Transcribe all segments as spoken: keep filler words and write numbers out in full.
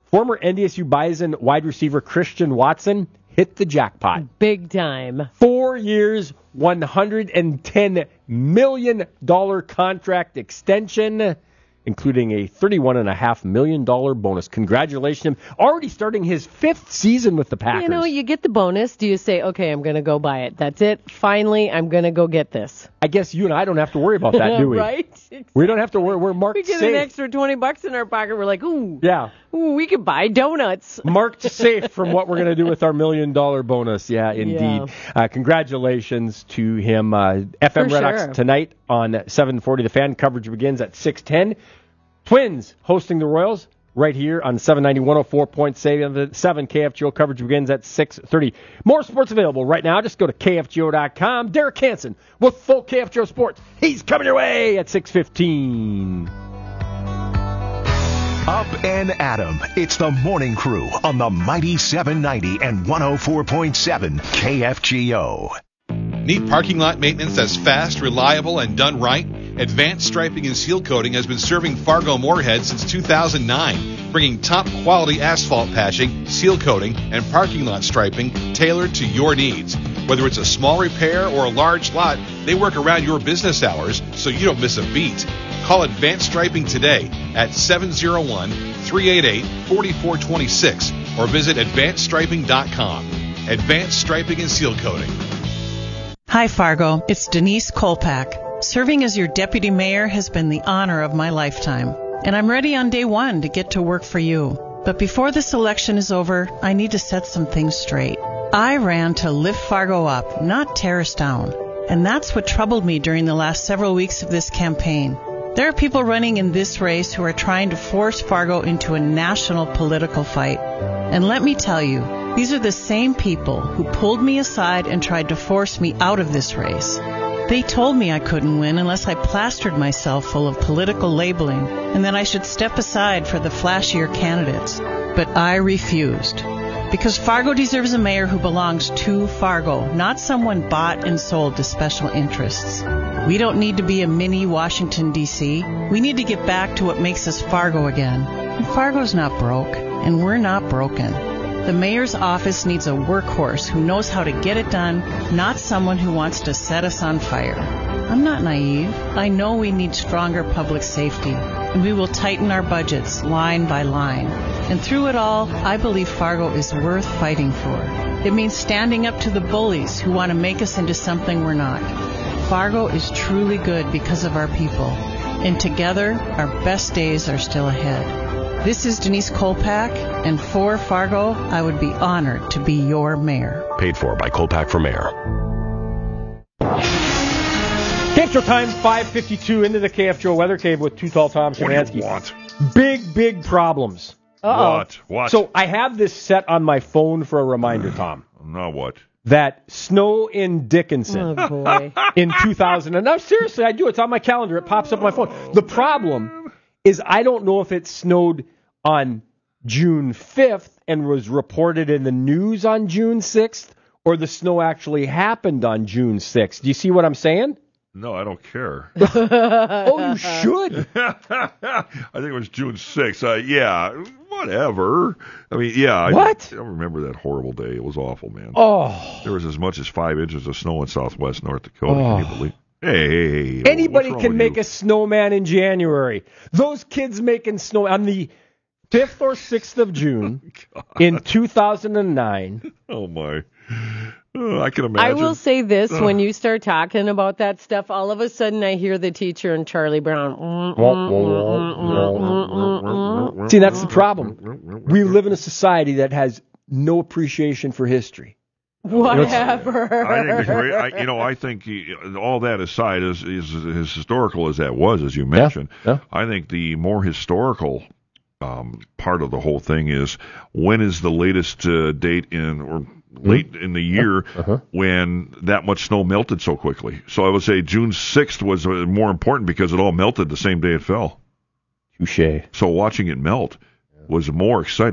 Former N D S U Bison wide receiver Christian Watson hit the jackpot. Big time. Four years, one hundred ten million dollars contract extension, including a thirty-one point five million dollars bonus. Congratulations. Already starting his fifth season with the Packers. You know, you get the bonus. Do you say, okay, I'm going to go buy it. That's it. Finally, I'm going to go get this. I guess you and I don't have to worry about that, do we? Right? Exactly. We don't have to worry. We're marked we get safe. an extra twenty bucks in our pocket. We're like, ooh. Yeah. Ooh, we could buy donuts. Marked safe from what we're going to do with our million dollar bonus. Yeah, indeed. Yeah. Uh, congratulations to him. Uh, F M For Red sure. Ox tonight on seven forty. The Fan coverage begins at six ten. Twins hosting the Royals right here on seven ninety, one oh four point seven. K F G O coverage begins at six thirty. More sports available right now. Just go to K F G O dot com. Derek Hansen with full K F G O Sports. He's coming your way at six fifteen. Up and Adam. It's the Morning Crew on the mighty seven ninety and one oh four point seven K F G O. Need parking lot maintenance that's fast, reliable, and done right? Advanced Striping and Seal Coating has been serving Fargo-Moorhead since two thousand nine, bringing top-quality asphalt patching, seal coating, and parking lot striping tailored to your needs. Whether it's a small repair or a large lot, they work around your business hours so you don't miss a beat. Call Advanced Striping today at seven oh one, three eight eight, four four two six or visit advanced striping dot com. Advanced Striping and Seal Coating. Hi, Fargo. It's Denise Kolpak. Serving as your deputy mayor has been the honor of my lifetime, and I'm ready on day one to get to work for you. But before this election is over, I need to set some things straight. I ran to lift Fargo up, not tear us down. And that's what troubled me during the last several weeks of this campaign. There are people running in this race who are trying to force Fargo into a national political fight. And let me tell you, these are the same people who pulled me aside and tried to force me out of this race. They told me I couldn't win unless I plastered myself full of political labeling and that I should step aside for the flashier candidates. But I refused. Because Fargo deserves a mayor who belongs to Fargo, not someone bought and sold to special interests. We don't need to be a mini Washington, D C We need to get back to what makes us Fargo again. And Fargo's not broke, and we're not broken. The mayor's office needs a workhorse who knows how to get it done, not someone who wants to set us on fire. I'm not naive. I know we need stronger public safety, and we will tighten our budgets line by line. And through it all, I believe Fargo is worth fighting for. It means standing up to the bullies who want to make us into something we're not. Fargo is truly good because of our people, and together, our best days are still ahead. This is Denise Kolpak, and for Fargo, I would be honored to be your mayor. Paid for by Kolpak for Mayor. K F G O time, five fifty-two into the K F G O Weather Cave with Too Tall Tom Szymanski. What do you want? Big, big problems. Uh-oh. What? What? So I have this set on my phone for a reminder, Tom, Now what? that snow in Dickinson Oh, boy. in two thousand. And now, seriously, I do. It's on my calendar. It pops up on my phone. The problem is I don't know if it snowed on June fifth and was reported in the news on June sixth, or the snow actually happened on June sixth. Do you see what I'm saying? No, I don't care. Oh, you should. I think it was June sixth. Uh, yeah, whatever. I mean, yeah. What? I, I don't remember that horrible day. It was awful, man. Oh. There was as much as five inches of snow in southwest North Dakota. Oh. Can you believe? Hey, hey, hey. Anybody what's wrong can with make you? a snowman in January. Those kids making snow on the fifth or sixth of June in two thousand nine. Oh, my. Oh, I can I imagine. will say this, when you start talking about that stuff, all of a sudden I hear the teacher and Charlie Brown. Mm, mm, mm, mm, mm, mm, mm. See, that's the problem. We live in a society that has no appreciation for history. Whatever. I think, the great, I, you know, I think he, all that aside, as, as, as historical as that was, as you mentioned, Yeah, yeah. I think the more historical um, part of the whole thing is when is the latest uh, date in or late in the year Uh-huh. when that much snow melted so quickly. So I would say June sixth was uh, more important because it all melted the same day it fell. Touche. So watching it melt was more exciting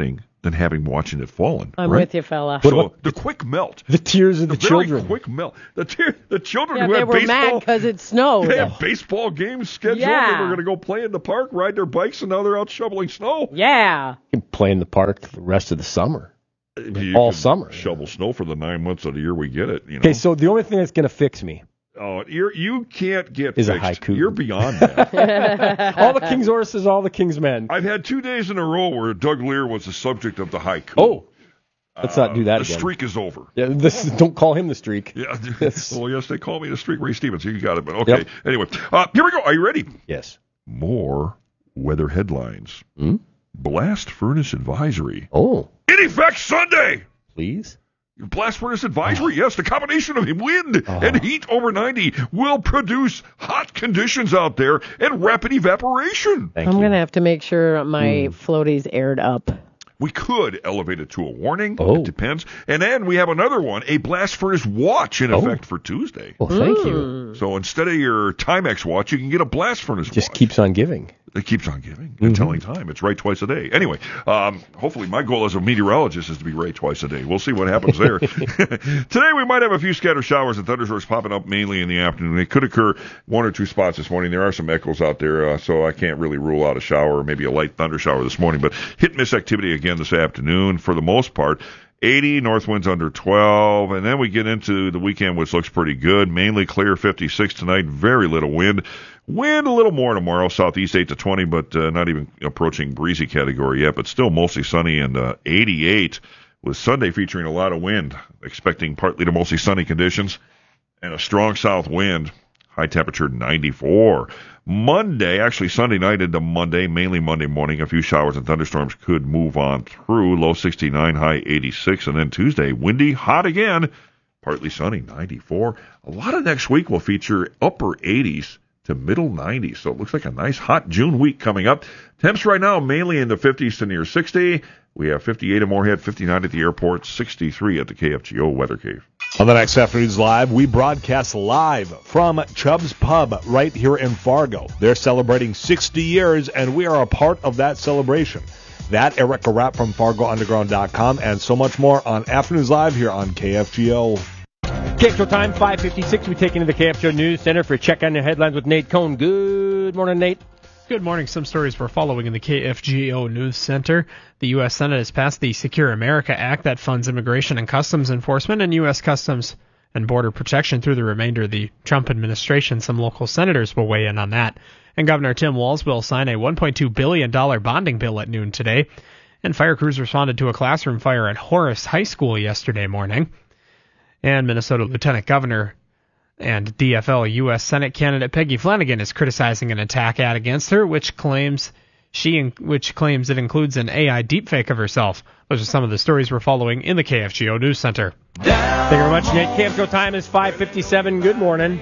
than having watching it fallen. I'm right? with you, fella. So the quick melt. The tears of the, the very children. quick melt. The tear, the children Yeah, who they have were baseball. mad because it snowed. They have baseball games scheduled. Yeah. They were going to go play in the park, ride their bikes, and now they're out shoveling snow. Yeah. You can play in the park the rest of the summer. You All can summer. Shovel snow for the nine months of the year we get it. You know? Okay, so the only thing that's going to fix me Oh, you're, you can't get is fixed. a haiku. You're beyond that. all the king's horses, all the king's men. I've had two days in a row where Doug Lear was the subject of the haiku. Oh, let's not do that the again. The streak is over. Yeah, this is, don't call him the streak. Yeah. Yes. Well, yes, they call me the streak. Ray Stevens. You got it. But okay. Yep. Anyway, uh, here we go. Are you ready? Yes. More weather headlines. Hmm? Blast furnace advisory. Oh, In effect Sunday. please. Blast furnace advisory, yes. The combination of wind Oh. and heat over ninety will produce hot conditions out there and rapid evaporation. Thank I'm you. going to have to make sure my Hmm. floaty's aired up. We could elevate it to a warning. Oh. It depends. And then we have another one, a blast furnace watch in Oh. effect for Tuesday. Well, thank you. So instead of your Timex watch, you can get a blast furnace Just watch. keeps on giving. It keeps on giving and telling time. It's right twice a day. Anyway, um, hopefully my goal as a meteorologist is to be right twice a day. We'll see what happens there. Today we might have a few scattered showers and thunderstorms popping up mainly in the afternoon. They could occur one or two spots this morning. There are some echoes out there, uh, so I can't really rule out a shower or maybe a light thunder shower this morning. But hit and miss activity again this afternoon for the most part. eighty, north winds under twelve, and then we get into the weekend, which looks pretty good. Mainly clear, fifty-six tonight, very little wind. Wind a little more tomorrow, southeast eight to twenty, but uh, not even approaching breezy category yet, but still mostly sunny and uh, eighty-eight, with Sunday featuring a lot of wind. Expecting partly to mostly sunny conditions and a strong south wind. High temperature ninety-four. Monday, actually Sunday night into Monday, mainly Monday morning, a few showers and thunderstorms could move on through. Low sixty-nine, high eighty-six. And then Tuesday, windy, hot again, partly sunny, ninety-four. A lot of next week will feature upper eighties to middle nineties. So it looks like a nice hot June week coming up. Temps right now mainly in the fifties to near sixty. We have fifty-eight at Moorhead, fifty-nine at the airport, sixty-three at the K F G O Weather Cave. On the next Afternoons Live, we broadcast live from Chubb's Pub right here in Fargo. They're celebrating sixty years, and we are a part of that celebration. That, Erica Rapp from Fargo Underground dot com, and so much more on Afternoons Live here on K F G O. K F G O time, five fifty-six. We take into the K F G O News Center for a check on the headlines with Nate Cohn. Good morning, Nate. Good morning. Some stories we're following in the K F G O News Center. The U S Senate has passed the Secure America Act that funds immigration and customs enforcement and U S Customs and Border Protection through the remainder of the Trump administration. Some local senators will weigh in on that. And Governor Tim Walz will sign a one point two billion dollars bonding bill at noon today. And fire crews responded to a classroom fire at Horace High School yesterday morning. And Minnesota Lieutenant Governor and D F L U S Senate candidate Peggy Flanagan is criticizing an attack ad against her, which claims she which claims it includes an A I deepfake of herself. Those are some of the stories we're following in the K F G O News Center. Thank you very much, Nate. K F G O time is five fifty-seven. Good morning.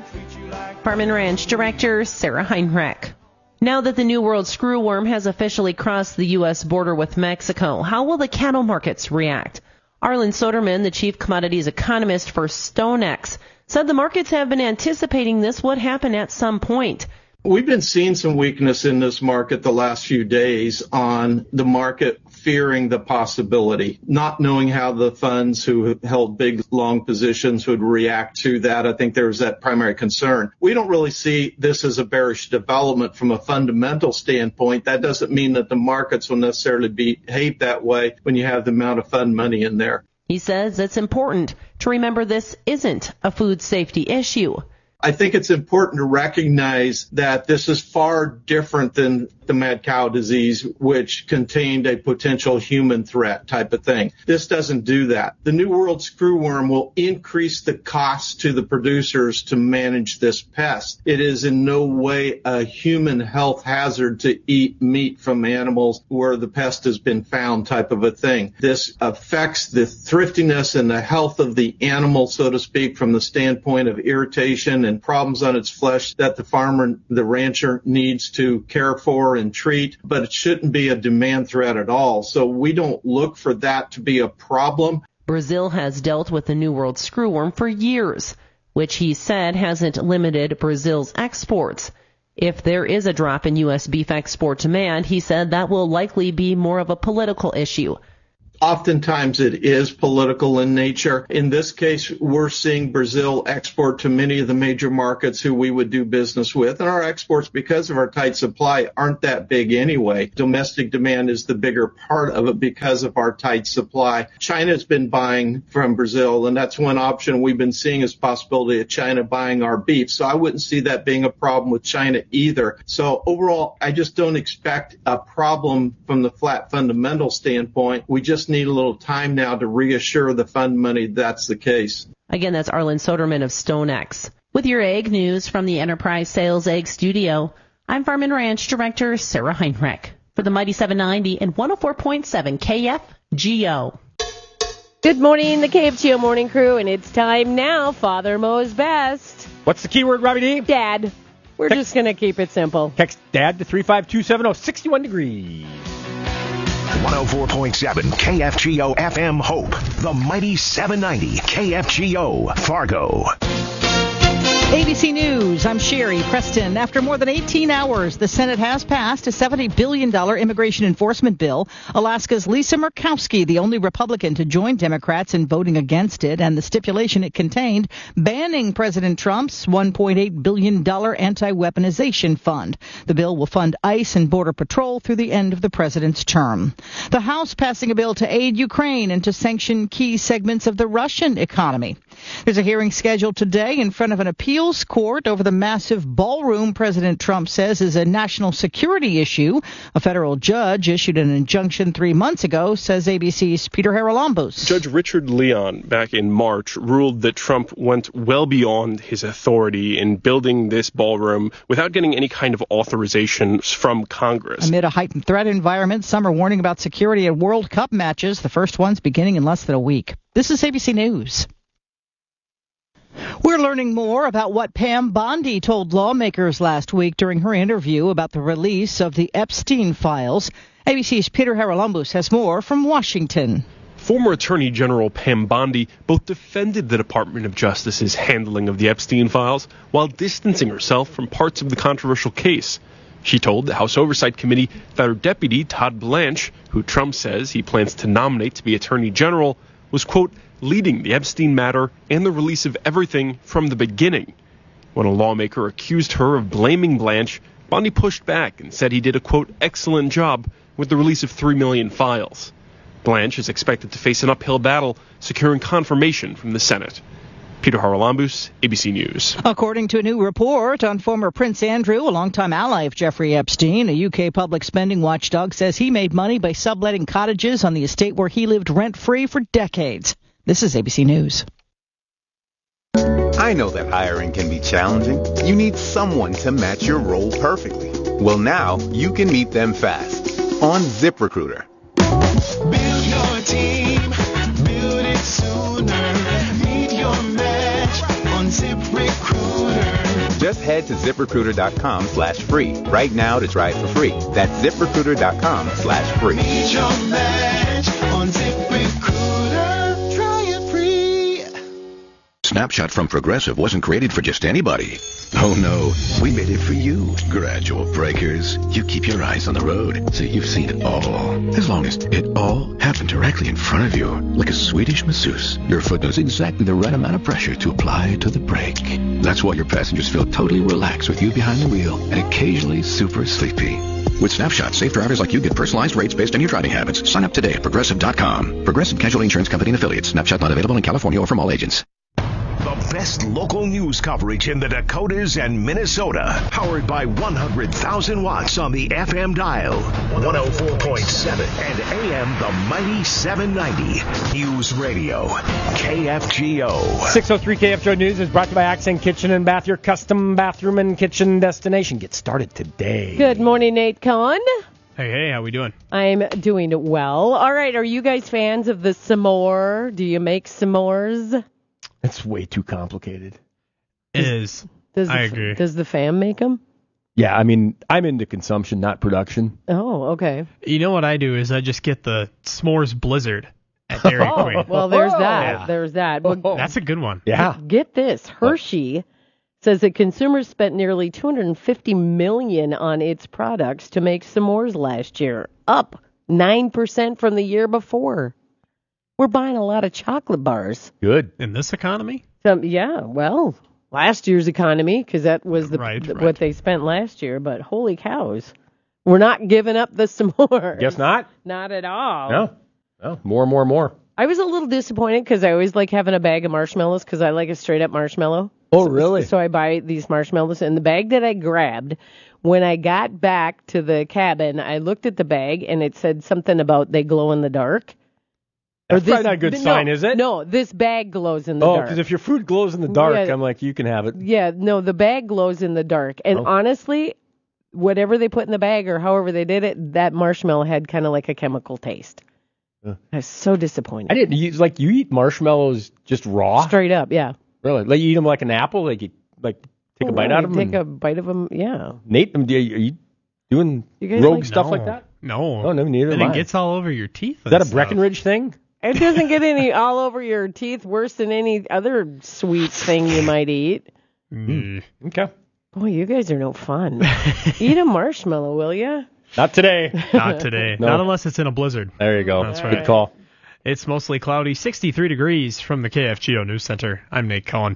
Farm and Ranch Director Sarah Heinrich. Now that the New World screwworm has officially crossed the U S border with Mexico, how will the cattle markets react? Arlen Soderman, the chief commodities economist for StoneX, said the markets have been anticipating this would happen at some point. We've been seeing some weakness in this market the last few days on the market fearing the possibility, not knowing how the funds who held big, long positions would react to that. I think there was that primary concern. We don't really see this as a bearish development from a fundamental standpoint. That doesn't mean that the markets will necessarily behave that way when you have the amount of fund money in there. He says it's important to remember this isn't a food safety issue. I think it's important to recognize that this is far different than the mad cow disease, which contained a potential human threat type of thing. This doesn't do that. The New World screwworm will increase the cost to the producers to manage this pest. It is in no way a human health hazard to eat meat from animals where the pest has been found type of a thing. This affects the thriftiness and the health of the animal, so to speak, from the standpoint of irritation and problems on its flesh that the farmer, the rancher needs to care for and treat, but it shouldn't be a demand threat at all. So we don't look for that to be a problem. Brazil has dealt with the New World screwworm for years, which he said hasn't limited Brazil's exports. If there is a drop in U S beef export demand, he said that will likely be more of a political issue. Oftentimes it is political in nature. In this case, we're seeing Brazil export to many of the major markets who we would do business with. And our exports, because of our tight supply, aren't that big anyway. Domestic demand is the bigger part of it because of our tight supply. China's been buying from Brazil, and that's one option we've been seeing is possibility of China buying our beef. So I wouldn't see that being a problem with China either. So overall, I just don't expect a problem from the flat fundamental standpoint. We just need a little time now to reassure the fund money that's the case. Again, that's Arlen Soderman of StoneX. With your egg news from the Enterprise Sales Egg Studio, I'm Farm and Ranch Director Sarah Heinrich for the Mighty seven ninety and one oh four point seven K F G O. Good morning, the K F G O Morning Crew, and it's time now. Father Mo's Best. What's the keyword, Robbie D? Dad. We're Text, just going to keep it simple. Text DAD to three five two seven zero, sixty-one degrees. one oh four point seven K F G O F M Hope, the Mighty seven ninety K F G O Fargo. A B C News, I'm Sherry Preston. After more than eighteen hours, the Senate has passed a seventy billion dollars immigration enforcement bill. Alaska's Lisa Murkowski, the only Republican to join Democrats in voting against it, and the stipulation it contained banning President Trump's one point eight billion dollars anti-weaponization fund. The bill will fund ICE and Border Patrol through the end of the president's term. The House passing a bill to aid Ukraine and to sanction key segments of the Russian economy. There's a hearing scheduled today in front of an appeals court over the massive ballroom President Trump says is a national security issue. A federal judge issued an injunction three months ago, says A B C's Peter Haralambos. Judge Richard Leon back in March ruled that Trump went well beyond his authority in building this ballroom without getting any kind of authorization from Congress. Amid a heightened threat environment, some are warning about security at World Cup matches, the first ones beginning in less than a week. This is A B C News. We're learning more about what Pam Bondi told lawmakers last week during her interview about the release of the Epstein files. A B C's Peter Haralambos has more from Washington. Former Attorney General Pam Bondi both defended the Department of Justice's handling of the Epstein files while distancing herself from parts of the controversial case. She told the House Oversight Committee that her deputy, Todd Blanche, who Trump says he plans to nominate to be Attorney General, was, quote, leading the Epstein matter and the release of everything from the beginning. When a lawmaker accused her of blaming Blanche, Bondi pushed back and said he did a, quote, excellent job with the release of three million files. Blanche is expected to face an uphill battle securing confirmation from the Senate. Peter Haralambos, A B C News. According to a new report on former Prince Andrew, a longtime ally of Jeffrey Epstein, a U K public spending watchdog says he made money by subletting cottages on the estate where he lived rent-free for decades. This is A B C News. I know that hiring can be challenging. You need someone to match your role perfectly. Well, now you can meet them fast on ZipRecruiter. Build your team, build it sooner. Meet your match on ZipRecruiter. Just head to ZipRecruiter.com slash free right now to try it for free. That's ZipRecruiter.com slash free. Meet your match on ZipRecruiter. Snapshot from Progressive wasn't created for just anybody. Oh no, we made it for you. Gradual breakers. You keep your eyes on the road, so you've seen it all. As long as it all happened directly in front of you, like a Swedish masseuse, your foot knows exactly the right amount of pressure to apply to the brake. That's why your passengers feel totally relaxed with you behind the wheel and occasionally super sleepy. With Snapshot, safe drivers like you get personalized rates based on your driving habits. Sign up today at Progressive dot com. Progressive Casualty Insurance Company and Affiliates. Snapshot not available in California or from all agents. The best local news coverage in the Dakotas and Minnesota. Powered by one hundred thousand watts on the F M dial. one oh four point seven and A M the Mighty seven ninety. News Radio. K F G O. six oh three K F G O News is brought to you by Accent Kitchen and Bath, your custom bathroom and kitchen destination. Get started today. Good morning, Nate Cohn. Hey, hey, how we doing? I'm doing well. All right, are you guys fans of the s'more? Do you make s'mores? It's way too complicated. It is. Does I the, agree. Does the fam make them? Yeah, I mean, I'm into consumption, not production. Oh, okay. You know what I do is I just get the s'mores blizzard at Dairy Queen. Oh, well, there's that. Yeah. There's that. Well, That's a good one. Yeah. Get this. Hershey says that consumers spent nearly two hundred fifty million dollars on its products to make s'mores last year, up nine percent from the year before. We're buying a lot of chocolate bars. Good. In this economy? Um, yeah, well, last year's economy, because that was the, Right, the right. what they spent last year. But holy cows, we're not giving up the s'mores. Guess not. Not at all. No. No. More, more, more. I was a little disappointed because I always like having a bag of marshmallows because I like a straight up marshmallow. Oh, So- really? So I buy these marshmallows, and the bag that I grabbed, when I got back to the cabin, I looked at the bag and it said something about they glow in the dark. That's probably not a good no, sign, is it? No, this bag glows in the Oh, dark. because if your fruit glows in the dark, Yeah. I'm like, you can have it. Yeah, no, the bag glows in the dark. And Oh. honestly, whatever they put in the bag or however they did it, that marshmallow had kind of like a chemical taste. Uh. I was so disappointed. I didn't use, like, you eat marshmallows just raw? Straight up, yeah. Really? Like, you eat them like an apple? Like, you, like, take a bite out of them? Take a bite of them, yeah. Nate, are you, are you doing You guys rogue like- stuff No. like that? No. Oh, no, neither And am it I. gets all over your teeth. Is that a and stuff. Breckenridge thing? It doesn't get any all over your teeth worse than any other sweet thing you might eat. Mm. Okay. Boy, you guys are no fun. Eat a marshmallow, will ya? Not today. Not today. No. Not unless it's in a blizzard. There you go. That's Good right. call. It's mostly cloudy, sixty-three degrees from the K F G O News Center. I'm Nate Cohen.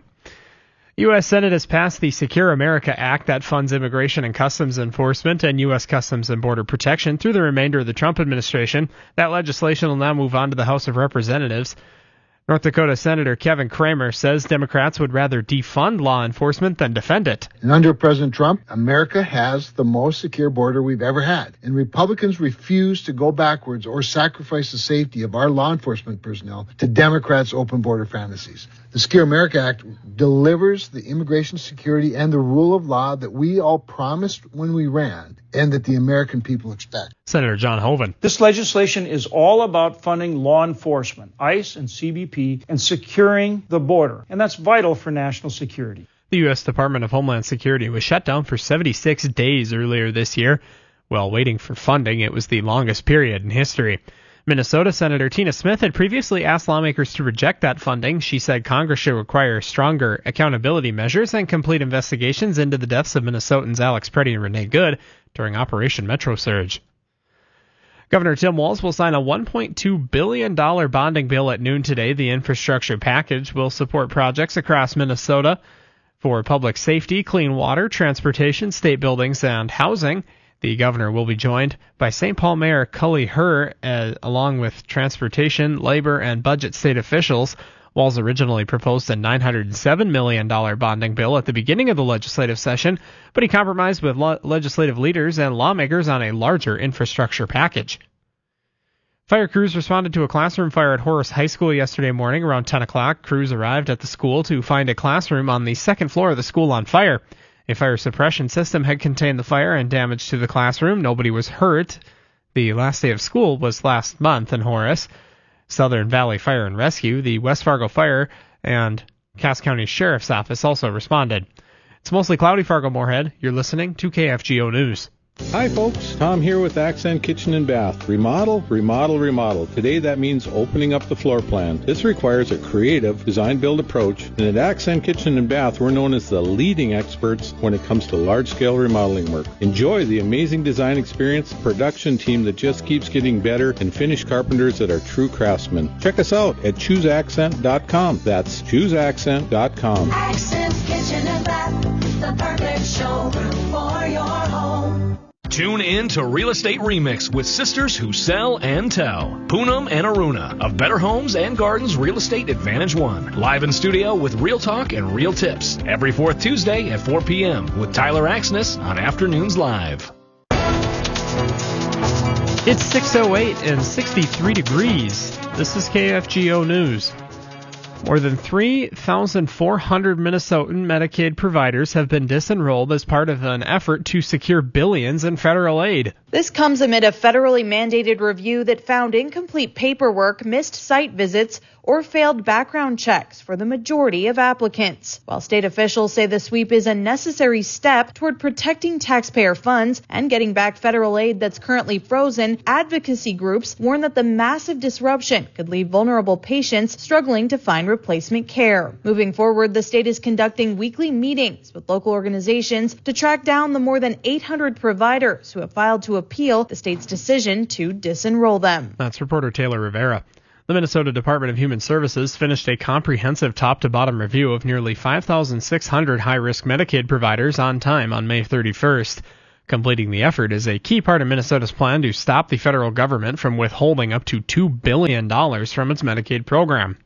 U S. Senate has passed the Secure America Act that funds immigration and customs enforcement and U S. Customs and Border Protection through the remainder of the Trump administration. That legislation will now move on to the House of Representatives. North Dakota Senator Kevin Kramer says Democrats would rather defund law enforcement than defend it. And under President Trump, America has the most secure border we've ever had. And Republicans refuse to go backwards or sacrifice the safety of our law enforcement personnel to Democrats' open border fantasies. The Secure America Act delivers the immigration security and the rule of law that we all promised when we ran and that the American people expect. Senator John Hoeven. This legislation is all about funding law enforcement, ICE and C B P, and securing the border. And that's vital for national security. The U S. Department of Homeland Security was shut down for seventy-six days earlier this year. While waiting for funding, it was the longest period in history. Minnesota Senator Tina Smith had previously asked lawmakers to reject that funding. She said Congress should require stronger accountability measures and complete investigations into the deaths of Minnesotans Alex Preddy and Renee Good during Operation Metro Surge. Governor Tim Walz will sign a one point two billion dollars bonding bill at noon today. The infrastructure package will support projects across Minnesota for public safety, clean water, transportation, state buildings, and housing. The governor will be joined by Saint Paul Mayor Cully Herr, uh, along with transportation, labor, and budget state officials. Walz originally proposed a nine hundred seven million dollars bonding bill at the beginning of the legislative session, but he compromised with lo- legislative leaders and lawmakers on a larger infrastructure package. Fire crews responded to a classroom fire at Horace High School yesterday morning around ten o'clock. Crews arrived at the school to find a classroom on the second floor of the school on fire. A fire suppression system had contained the fire and damage to the classroom. Nobody was hurt. The last day of school was last month in Horace. Southern Valley Fire and Rescue, the West Fargo Fire, and Cass County Sheriff's Office also responded. It's mostly cloudy, Fargo-Moorhead. You're listening to K F G O News. Hi folks, Tom here with Accent Kitchen and Bath. Remodel, remodel, remodel. Today that means opening up the floor plan. This requires a creative design-build approach, and at Accent Kitchen and Bath we're known as the leading experts when it comes to large-scale remodeling work. Enjoy the amazing design experience, production team that just keeps getting better, and finished carpenters that are true craftsmen. Check us out at choose accent dot com. That's choose accent dot com. Accent Kitchen and Bath, the perfect showroom for your home. Tune in to Real Estate Remix with sisters who sell and tell. Poonam and Aruna of Better Homes and Gardens Real Estate Advantage One. Live in studio with real talk and real tips. Every fourth Tuesday at four p.m. with Tyler Axness on Afternoons Live. It's six oh eight and sixty-three degrees. This is K F G O News. More than three thousand four hundred Minnesotan Medicaid providers have been disenrolled as part of an effort to secure billions in federal aid. This comes amid a federally mandated review that found incomplete paperwork, missed site visits, or failed background checks for the majority of applicants. While state officials say the sweep is a necessary step toward protecting taxpayer funds and getting back federal aid that's currently frozen, advocacy groups warn that the massive disruption could leave vulnerable patients struggling to find find replacement care. Moving forward, the state is conducting weekly meetings with local organizations to track down the more than eight hundred providers who have filed to appeal the state's decision to disenroll them. That's reporter Taylor Rivera. The Minnesota Department of Human Services finished a comprehensive top-to-bottom review of nearly five thousand six hundred high-risk Medicaid providers on time on May thirty-first. Completing the effort is a key part of Minnesota's plan to stop the federal government from withholding up to two billion dollars from its Medicaid program.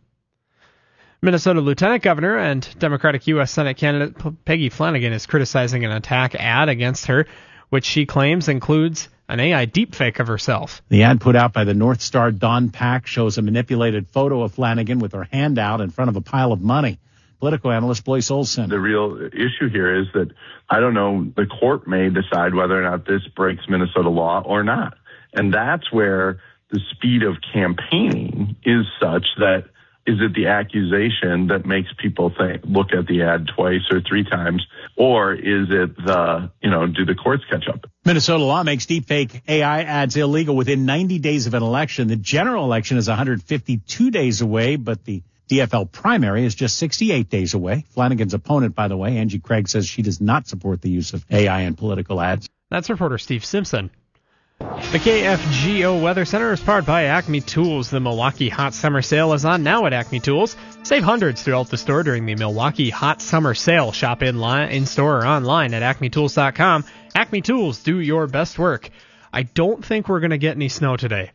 Minnesota Lieutenant Governor and Democratic U S Senate candidate Peggy Flanagan is criticizing an attack ad against her, which she claims includes an A I deepfake of herself. The ad put out by the North Star Dawn PAC shows a manipulated photo of Flanagan with her hand out in front of a pile of money. Political analyst Blaise Olson. The real issue here is that, I don't know, the court may decide whether or not this breaks Minnesota law or not. And that's where the speed of campaigning is such that, is it the accusation that makes people think, look at the ad twice or three times, or is it the, you know, do the courts catch up? Minnesota law makes deepfake A I ads illegal within ninety days of an election. The general election is one hundred fifty-two days away, but the D F L primary is just sixty-eight days away. Flanagan's opponent, by the way, Angie Craig, says she does not support the use of A I in political ads. That's reporter Steve Simpson. The K F G O Weather Center is powered by Acme Tools. The Milwaukee Hot Summer Sale is on now at Acme Tools. Save hundreds throughout the store during the Milwaukee Hot Summer Sale. Shop in, line, in store or online at acme tools dot com. Acme Tools, do your best work. I don't think we're going to get any snow today.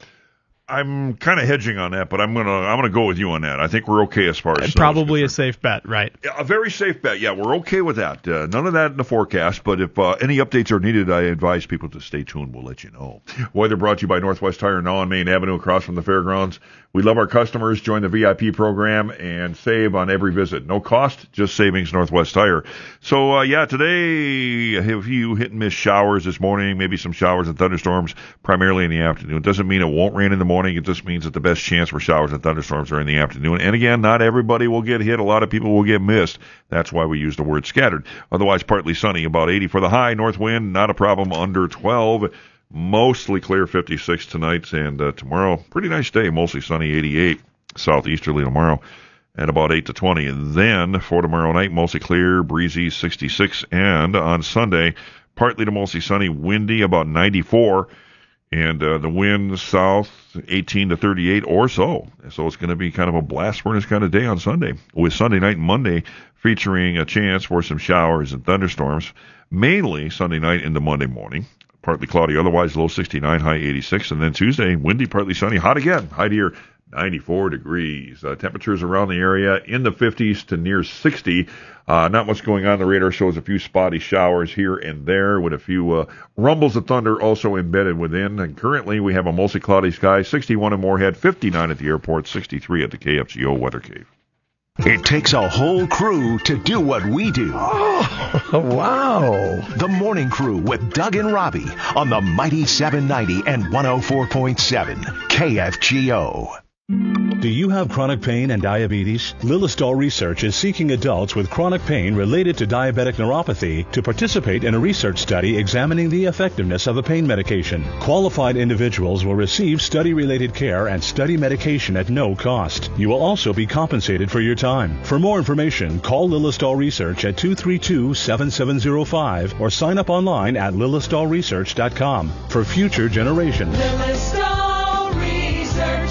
I'm kind of hedging on that, but I'm gonna I'm gonna go with you on that. I think we're okay as far as snow probably a safe bet, right? Yeah, a very safe bet. Yeah, we're okay with that. Uh, none of that in the forecast, but if uh, any updates are needed, I advise people to stay tuned. We'll let you know. Weather brought to you by Northwest Tire, now on Main Avenue, across from the fairgrounds. We love our customers. Join the V I P program and save on every visit. No cost, just savings. Northwest Tire. So uh, yeah, today a few hit and miss showers this morning. Maybe some showers and thunderstorms, primarily in the afternoon. Doesn't mean it won't rain in the morning. It just means that the best chance for showers and thunderstorms are in the afternoon. And again, not everybody will get hit. A lot of people will get missed. That's why we use the word scattered. Otherwise, partly sunny, about eighty for the high. North wind, not a problem, under twelve. Mostly clear, fifty-six tonight. And uh, tomorrow, pretty nice day, mostly sunny, eighty-eight. Southeasterly tomorrow at about eight to twenty. And then for tomorrow night, mostly clear, breezy, sixty-six. And on Sunday, partly to mostly sunny, windy, about ninety-four. And uh, the wind south, eighteen to thirty-eight or so. So it's going to be kind of a blast furnace kind of day on Sunday, with Sunday night and Monday featuring a chance for some showers and thunderstorms, mainly Sunday night into Monday morning. Partly cloudy, otherwise low sixty-nine, high eighty-six. And then Tuesday, windy, partly sunny, hot again, high near ninety-four degrees. Uh, temperatures around the area in the fifties to near sixty. Uh, not much going on. The radar shows a few spotty showers here and there with a few uh, rumbles of thunder also embedded within. And currently we have a mostly cloudy sky, sixty-one in Moorhead, fifty-nine at the airport, sixty-three at the K F G O Weather Cave. It takes a whole crew to do what we do. Oh, wow. The Morning Crew with Doug and Robbie on the Mighty seven ninety and one oh four point seven K F G O. Do you have chronic pain and diabetes? Lillistal Research is seeking adults with chronic pain related to diabetic neuropathy to participate in a research study examining the effectiveness of a pain medication. Qualified individuals will receive study-related care and study medication at no cost. You will also be compensated for your time. For more information, call Lillistal Research at two three two, seven seven zero five or sign up online at lillistal research dot com for future generations. Lillistal Research.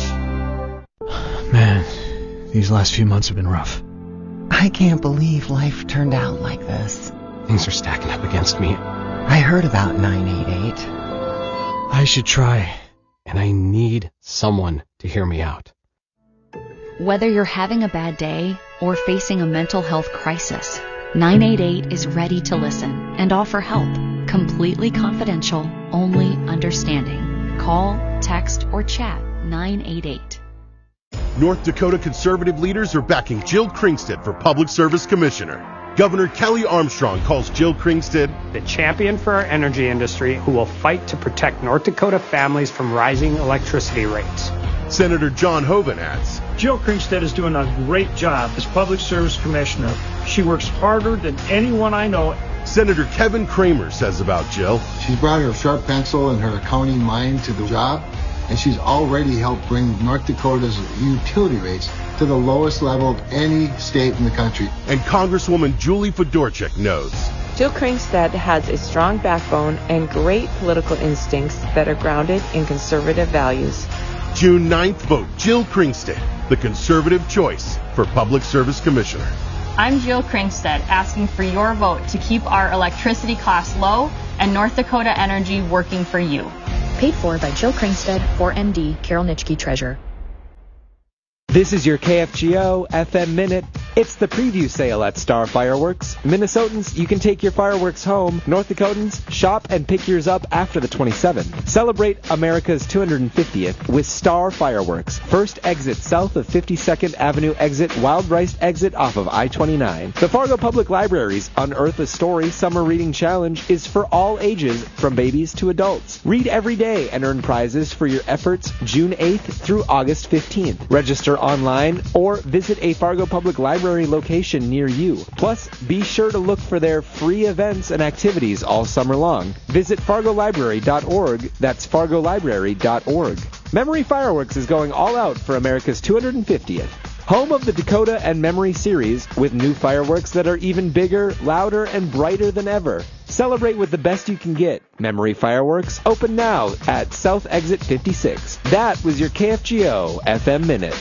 Man, these last few months have been rough. I can't believe life turned out like this. Things are stacking up against me. I heard about nine eight eight. I should try, and I need someone to hear me out. Whether you're having a bad day or facing a mental health crisis, nine eight eight is ready to listen and offer help. Completely confidential, only understanding. Call, text, or chat nine eight eight. North Dakota conservative leaders are backing Jill Kringstad for Public Service Commissioner. Governor Kelly Armstrong calls Jill Kringstad the champion for our energy industry who will fight to protect North Dakota families from rising electricity rates. Senator John Hoeven adds, Jill Kringstad is doing a great job as Public Service Commissioner. She works harder than anyone I know. Senator Kevin Kramer says about Jill, She's brought her sharp pencil and her accounting mind to the job. and she's already helped bring North Dakota's utility rates to the lowest level of any state in the country. And Congresswoman Julie Fedorchuk knows. Jill Kringstad has a strong backbone and great political instincts that are grounded in conservative values. June ninth, vote Jill Kringstad, the conservative choice for Public Service Commissioner. I'm Jill Kringstad, asking for your vote to keep our electricity costs low and North Dakota Energy working for you. Paid for by Jill Kringstad, four M D, Carol Nitschke, Treasurer. This is your K F G O F M Minute. It's the preview sale at Star Fireworks. Minnesotans, you can take your fireworks home. North Dakotans, shop and pick yours up after the twenty-seventh. Celebrate America's two hundred fiftieth with Star Fireworks. First exit south of fifty-second Avenue exit, Wild Rice exit off of I twenty-nine. The Fargo Public Library's Unearth a Story Summer Reading Challenge is for all ages, from babies to adults. Read every day and earn prizes for your efforts June eighth through August fifteenth. Register online or visit a Fargo Public Library location near you. Plus, be sure to look for their free events and activities all summer long. Visit fargo library dot org. That's fargo library dot org. Memory Fireworks is going all out for America's two hundred fiftieth. Home of the Dakota and Memory series with new fireworks that are even bigger, louder, and brighter than ever. Celebrate with the best you can get. Memory Fireworks, open now at South Exit fifty-six. That was your K F G O F M Minute.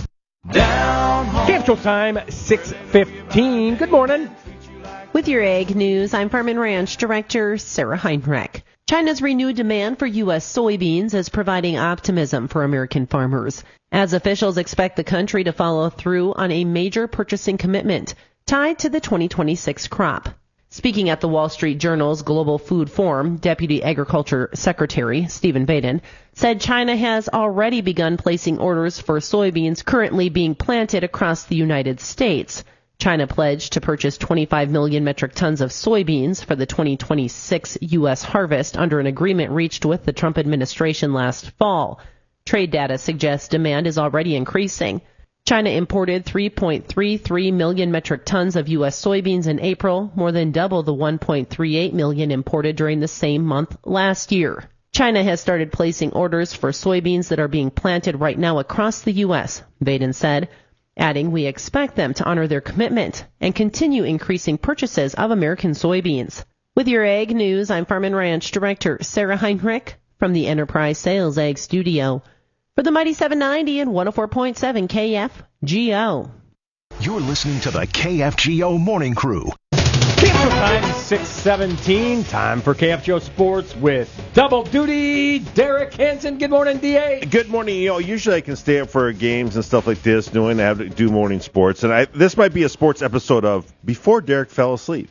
Down home. K F G O time, six fifteen. Good morning. With your Ag News, I'm Farm and Ranch Director Sarah Heinrich. China's renewed demand for U S soybeans is providing optimism for American farmers, as officials expect the country to follow through on a major purchasing commitment tied to the twenty twenty-six crop. Speaking at the Wall Street Journal's Global Food Forum, Deputy Agriculture Secretary Stephen Baden said China has already begun placing orders for soybeans currently being planted across the United States. China pledged to purchase twenty-five million metric tons of soybeans for the twenty twenty-six U S harvest under an agreement reached with the Trump administration last fall. Trade data suggests demand is already increasing. China imported three point three three million metric tons of U S soybeans in April, more than double the one point three eight million imported during the same month last year. China has started placing orders for soybeans that are being planted right now across the U S, Baden said, adding we expect them to honor their commitment and continue increasing purchases of American soybeans. With your Ag News, I'm Farm and Ranch Director Sarah Heinrich from the Enterprise Sales Ag Studio. For the Mighty seven ninety and one oh four point seven K F G O. You're listening to the K F G O Morning Crew. K F G O time, six seventeen. Time for K F G O Sports with Double Duty, Derek Hansen. Good morning, D A. Good morning. You know, usually I can stay up for games and stuff like this, knowing I have to do morning sports. And I, this might be a sports episode of Before Derek Fell Asleep.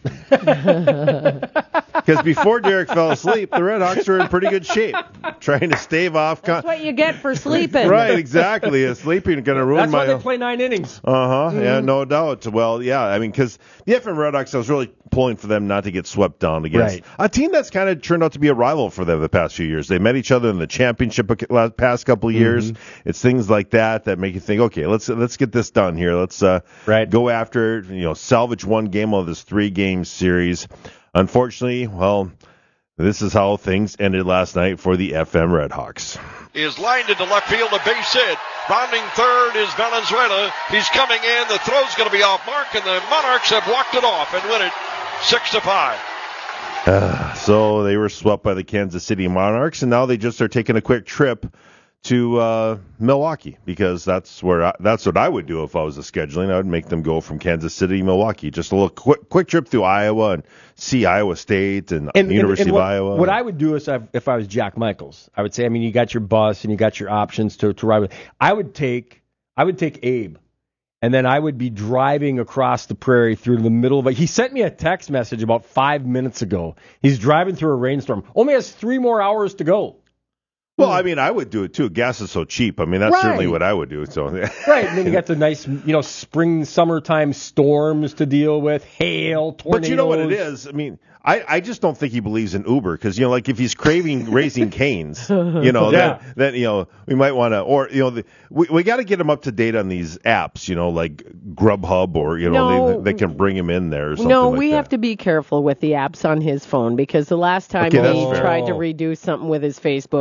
Because before Derek fell asleep, the Red Hawks are in pretty good shape, trying to stave off. Con- That's what you get for sleeping. Right, exactly. Uh, sleeping is going to ruin That's my. That's why they play nine innings. Uh huh. Mm-hmm. Yeah, no doubt. Well, yeah. I mean, because the F M Red Hawks, I was really pulling for them not to get swept down against right. a team that's kind of turned out to be a rival for them the past few years. They met each other in the championship the past couple of years. Mm-hmm. It's things like that that make you think, okay, let's let's get this done here. Let's uh, right. go after it. You know, salvage one game of this three-game series. Unfortunately, well. This is how things ended last night for the F M Red Hawks. Is lined into left field, a base hit. Rounding third is Valenzuela. He's coming in. The throw's going to be off mark, and the Monarchs have walked it off and win it six to five. Uh, so they were swept by the Kansas City Monarchs, and now they just are taking a quick trip to uh, Milwaukee, because that's where I, that's what I would do if I was a scheduling. I would make them go from Kansas City to Milwaukee, just a little quick quick trip through Iowa and see Iowa State and, and University and, and what, of Iowa. What I would do is if, if I was Jack Michaels, I would say, I mean, you got your bus and you got your options to, to ride with. I would take I would take Abe, and then I would be driving across the prairie through the middle of it. He sent me a text message about five minutes ago. He's driving through a rainstorm. Only has three more hours to go. Well, I mean, I would do it too. Gas is so cheap. I mean, that's right. certainly what I would do. So right, and then you got the nice, you know, spring, summertime storms to deal with, hail, tornadoes. But you know what it is? I mean, I, I just don't think he believes in Uber, because, you know, like if he's craving Raising Cane's, you know, yeah. then, then, you know, we might want to, or, you know, the, we, we got to get him up to date on these apps, you know, like Grubhub, or, you know, no, they, they can bring him in there or something No, like we that. have to be careful with the apps on his phone, because the last time Okay, he that's tried fair. to redo something with his Facebook, look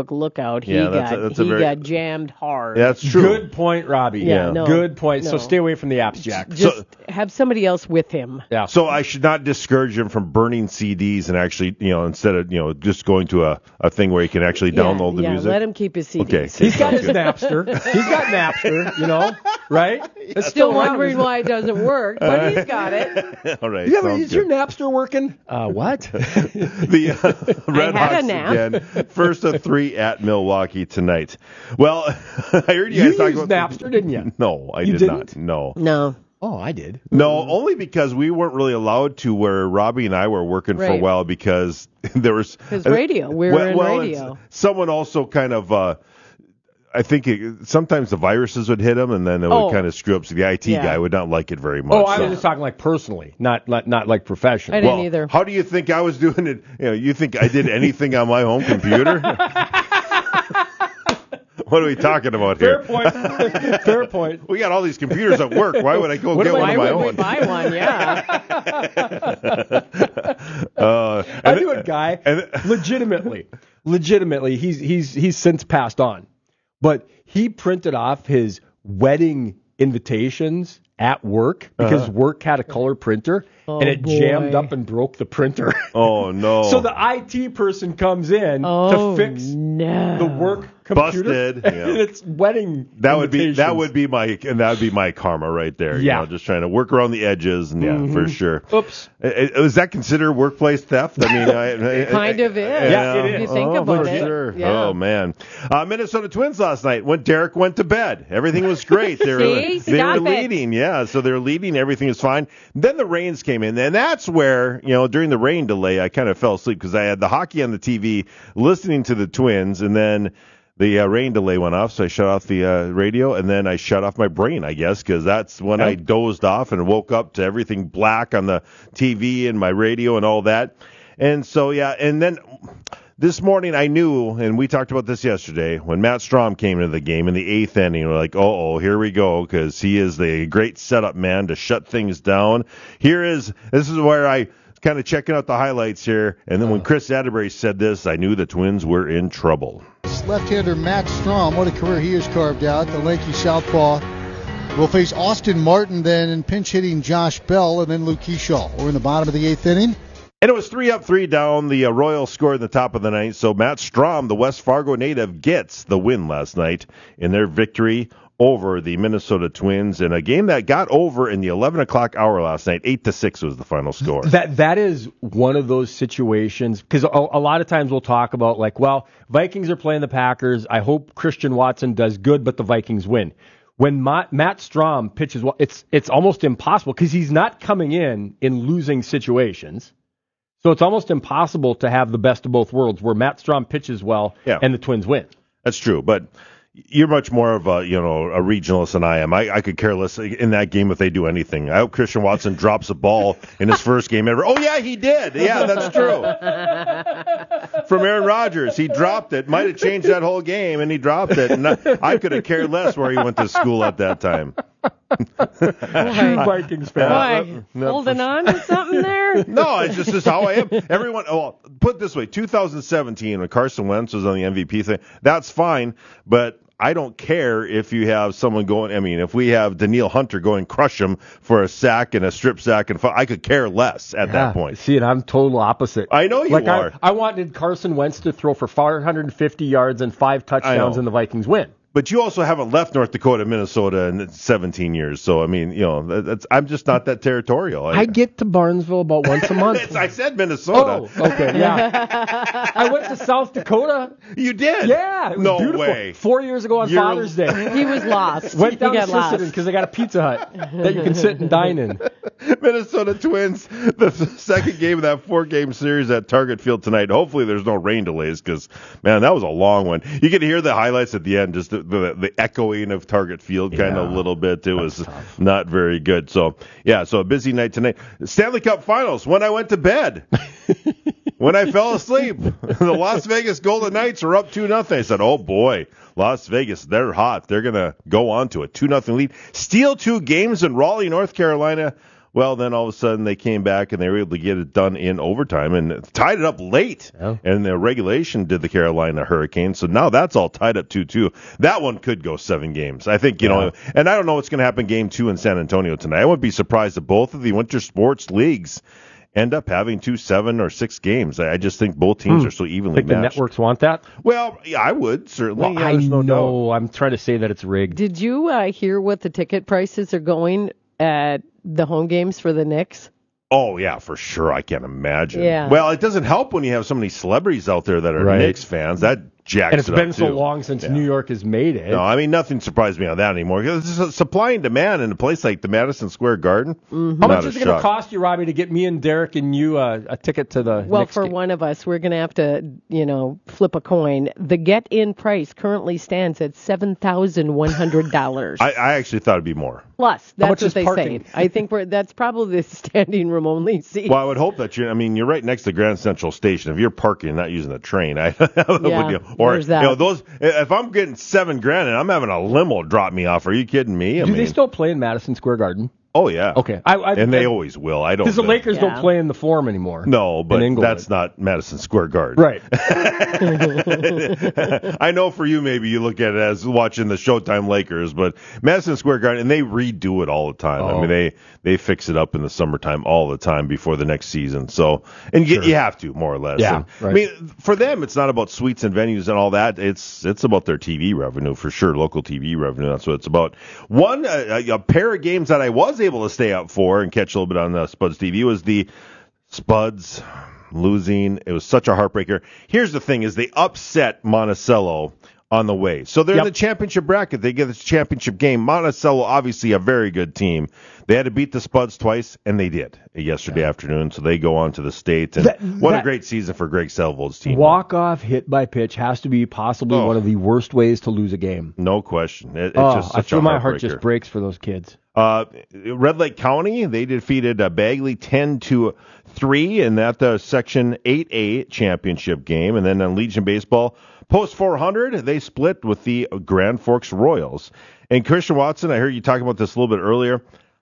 out. He Yeah, that's got a- that's a he very- got jammed hard. That's true. Good point, Robbie. Yeah, no, Good point. no. So stay away from the apps, Jack. Just So- have somebody else with him. Yeah. So I should not discourage him from burning C Ds and actually, you know, instead of, you know, just going to a, a thing where he can actually download yeah, the yeah, music. let him keep his C Ds. Okay. He's got his Napster. He's got Napster, you know, right? It's Still around. wondering why it doesn't work, but he's got it. All right. Yeah, but sounds is your good. Napster working? Uh, what? the uh, Red had a Hawks nap. again. First of three at Milwaukee tonight. Well, I heard you You guys talk used about Napster, didn't you? No, I You did didn't? not. No. No. Oh, I did. No, only because we weren't really allowed to where Robbie and I were working for a Right. while because there was... Because radio. We were well, in well, radio. it's- Someone also kind of... Uh, I think it, sometimes the viruses would hit him, and then it would Oh. kind of screw up. So the I T Yeah. guy would not like it very much. Oh, I so. was just talking like personally, not not, not like professionally. I didn't Well, either. How do you think I was doing it? You know, you think I did anything on my home computer? What are we talking about Fair here? point. Fair point. We got all these computers at work. Why would I go What get am one I- of my Why would own? we buy one? Yeah. Uh, I and knew th- a guy, and- legitimately, legitimately, he's he's he's since passed on, but he printed off his wedding invitations at work because Uh-huh. work had a color printer Oh, and it boy. jammed up and broke the printer. Oh no! So the I T person comes in Oh, to fix no. the work computer. Busted, And yeah. it's wedding. that would be that invitations. would be my and that would be my karma right there. You Yeah. know, just trying to work around the edges, and yeah, for sure. Oops. I- I- Is that considered workworkplace theft? I mean, I, I, Kind of is. Yeah, it If you is. think oh, about for it. Sure. Yeah. Oh man, uh, Minnesota Twins last night when Derek went to bed, everything was great. They were See? they Stop were it. leading, yeah. So they were leading, everything was fine. Then the rains came in, and that's where you know during the rain delay, I kind of fell asleep because I had the hockey on the T V, listening to the Twins, and then the uh, rain delay went off, so I shut off the uh, radio, and then I shut off my brain, I guess, because that's when I dozed off and woke up to everything black on the T V and my radio and all that. And so, yeah, and then this morning I knew, and we talked about this yesterday, when Matt Strom came into the game in the eighth inning, we're like, oh, here we go, because he is the great setup man to shut things down. Here is, this is where I kind of checking out the highlights here, and then when Chris Atterbury said this, I knew the Twins were in trouble. Left-hander Matt Strom, what a career he has carved out. The lanky southpaw will face Austin Martin then and pinch hitting Josh Bell and then Luke Keyshaw. We're in the bottom of the eighth inning. And it was three up, three down. The uh, Royals scored in the top of the ninth. So Matt Strom, the West Fargo native, gets the win last night in their victory over the Minnesota Twins in a game that got over in the eleven o'clock hour last night. Eight to six was the final score. That that is one of those situations because a, a lot of times we'll talk about like, well, Vikings are playing the Packers. I hope Christian Watson does good, but the Vikings win. When Ma- Matt Strom pitches well, it's it's almost impossible because he's not coming in in losing situations. So it's almost impossible to have the best of both worlds where Matt Strom pitches well Yeah. and the Twins win. That's true, but you're much more of a you know a regionalist than I am. I, I could care less in that game if they do anything. I hope Christian Watson drops a ball in his first game ever. Oh yeah, he did. Yeah, that's true. From Aaron Rodgers, he dropped it. Might have changed that whole game, and he dropped it. And I, I could have cared less where he went to school at that time. True Vikings fan. Boy, holding on to something there? No, it's just this is how I am. Everyone, oh, put it this way: two thousand seventeen, when Carson Wentz was on the M V P thing, that's fine. But I don't care if you have someone going. I mean, if we have Daniil Hunter going crush him for a sack and a strip sack, and I could care less at Yeah, that point. See, and I'm total opposite. I know you like are. I, I wanted Carson Wentz to throw for four hundred fifty yards and five touchdowns, know. and the Vikings win. But you also haven't left North Dakota, Minnesota in seventeen years. So I mean, you know, that- that's I'm just not that territorial. I get to Barnesville about once a month. It's- I said Minnesota. Oh, okay, yeah. I went to South Dakota. You did? Yeah, it was No beautiful. way. Four years ago on You're- Father's Day. He was lost. Went He down to got lost. Sisseton because they got a Pizza Hut that you can sit and dine in. Minnesota Twins, the second game of that four-game series at Target Field tonight. Hopefully there's no rain delays because, man, that was a long one. You can hear the highlights at the end, just the, the, the echoing of Target Field kind of a Yeah. little bit. It was not very good. So, yeah, so a busy night tonight. Stanley Cup Finals, when I went to bed. When I fell asleep, the Las Vegas Golden Knights are up two nothing. I said, oh, boy, Las Vegas, they're hot. They're going to go on to a two nothing lead. Steal two games in Raleigh, North Carolina. Well, then all of a sudden they came back and they were able to get it done in overtime and tied it up late. Oh. And the regulation did the Carolina Hurricanes. So now that's all tied up two two. That one could go seven games. I think, you Yeah. know, and I don't know what's going to happen game two in San Antonio tonight. I wouldn't be surprised if both of the winter sports leagues end up having two seven or six games. I I just think both teams Hmm. are so evenly Think the matched. networks want that? Well, yeah, I would, certainly. Well, Yeah, I there's no know. doubt. I'm trying to say that it's rigged. Did you uh, hear what the ticket prices are going at the home games for the Knicks? Oh, yeah, for sure. I can't imagine. Yeah. Well, it doesn't help when you have so many celebrities out there that are Right. Knicks fans. That jacks And it's it been up, so too. long since Yeah. New York has made it. No, I mean, nothing surprised me on that anymore. Because it's just supply and demand in a place like the Madison Square Garden. Mm-hmm. How Not much a is it going shock. to cost you, Robbie, to get me and Derek and you uh, a ticket to the Well, Knicks for game? one of us, we're going to have to, you know, flip a coin. The get-in price currently stands at seven thousand one hundred dollars. I, I actually thought it'd be more. Plus, How that's much what is they parking? say. I think we're that's probably the standing room only seat. Well, I would hope that you're, I mean, you're right next to Grand Central Station. If you're parking and not using the train, I, that would, Yeah, you know, or, there's that. you know, those, if I'm getting seven grand and I'm having a limo drop me off, are you kidding me? I Do mean, they still play in Madison Square Garden? oh, yeah. Okay. I, I, And they I, always will. I don't Because the know. Lakers Yeah. don't play in the Forum anymore. No, but in Inglewood. that's not Madison Square Garden. Right. I know for you, maybe you look at it as watching the Showtime Lakers, but Madison Square Garden, and they redo it all the time. I Oh. mean, they, they fix it up in the summertime all the time before the next season. So, and you, Sure. you have to, more or less. Yeah, And, right. I mean, for them, it's not about suites and venues and all that. It's it's about their T V revenue for sure, local T V revenue. That's what it's about. One, a, a pair of games that I was able to stay up for and catch a little bit on uh, Spuds T V was the Spuds losing. It was such a heartbreaker. Here's the thing: is they upset Monticello on the way, so they're Yep. in the championship bracket. They get this championship game. Monticello, obviously a very good team. They had to beat the Spuds twice, and they did yesterday afternoon. So they go on to the state. And That- what a that- great season for Greg Selvold's team. Walk-off hit by pitch has to be possibly Oh. one of the worst ways to lose a game. No question. It, it's oh, just I such feel a my heart heartbreaker. just breaks for those kids. Uh, Red Lake County, they defeated uh, Bagley ten to three in that uh, Section eight A championship game. And then on Legion Baseball, post four hundred, they split with the Grand Forks Royals. And Christian Watson, I heard you talking about this a little bit earlier.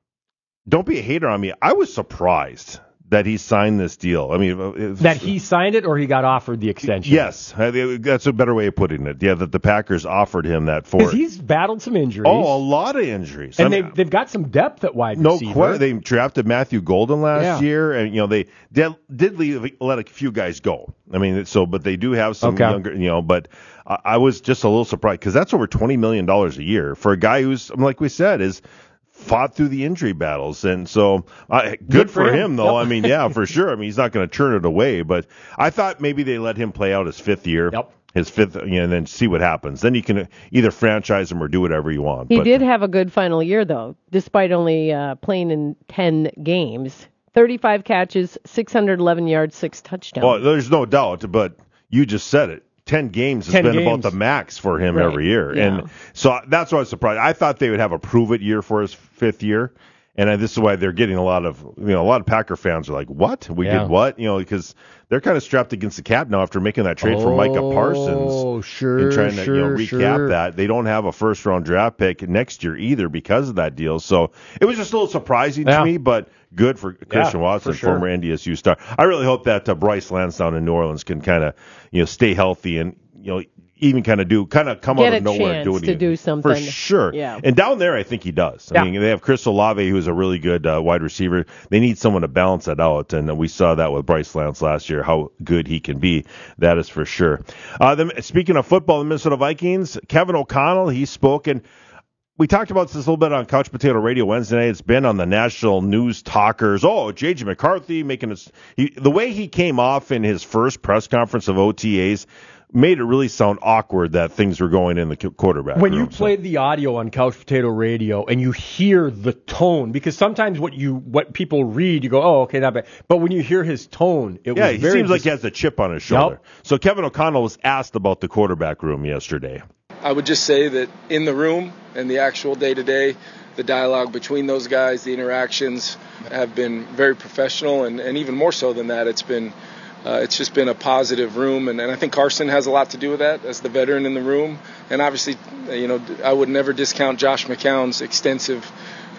Don't be a hater on me. I was surprised that he signed this deal. I mean, it's- That he signed it or he got offered the extension? Yes, I think that's a better way of putting it. Yeah, that the Packers offered him that for Because he's battled some injuries. Oh, a lot of injuries. And I mean, they've, they've got some depth at wide no receiver. question. They drafted Matthew Golden last Yeah. year, and you know they did, did leave, let a few guys go. I mean, so but they do have some Okay. younger, you know. But I, I was just a little surprised because that's over twenty million dollars a year for a guy who's, like we said, is fought through the injury battles, and so uh, good, Good for for him, him. though. Yep. I mean, yeah, for sure. I mean, he's not going to turn it away, but I thought maybe they let him play out his fifth year. Yep. His fifth, you know, and then see what happens. Then you can either franchise him or do whatever you want. He but, did have a good final year, though, despite only uh, playing in ten games. thirty-five catches, six hundred eleven yards, six touchdowns. Well, there's no doubt, but you just said it. Ten games has Ten been games. about the max for him Right. every year. Yeah. And so that's why I was surprised. I thought they would have a prove-it year for his fifth year. And uh, this is why they're getting a lot of, you know, a lot of Packer fans are like, what? We Yeah. did what? You know, because they're kind of strapped against the cap now after making that trade for Micah Parsons. Oh, sure, And trying to, sure, you know, recap sure. that. They don't have a first-round draft pick next year either because of that deal. So it was just a little surprising Yeah. to me, but good for Christian Yeah, Watson, for sure. former N D S U star. I really hope that uh, Bryce Lansdowne in New Orleans can kind of, you know, stay healthy and, you know, even kind of do, kind of come Get out a of nowhere chance doing to it. do something. For sure. Yeah. And down there, I think he does. I Yeah. mean, they have Chris Olave, who's a really good uh, wide receiver. They need someone to balance that out, and we saw that with Bryce Lance last year, how good he can be. That is for sure. Uh, the, speaking of football, the Minnesota Vikings, Kevin O'Connell, he's spoken. We talked about this a little bit on Couch Potato Radio Wednesday night. It's been on the national news talkers. Oh, J J McCarthy making us he, the way he came off in his first press conference of O T As made it really sound awkward that things were going in the quarterback When room. you played the audio on Couch Potato Radio and you hear the tone, because sometimes what you what people read, you go, oh, okay, not bad. But when you hear his tone, it yeah, was he very seems like dis- he has a chip on his shoulder. Yep. So Kevin O'Connell was asked about the quarterback room yesterday. I would just say that in the room and the actual day-to-day, the dialogue between those guys, the interactions have been very professional, and, and even more so than that, it's been uh, it's just been a positive room, and, and I think Carson has a lot to do with that as the veteran in the room, and obviously, you know, I would never discount Josh McCown's extensive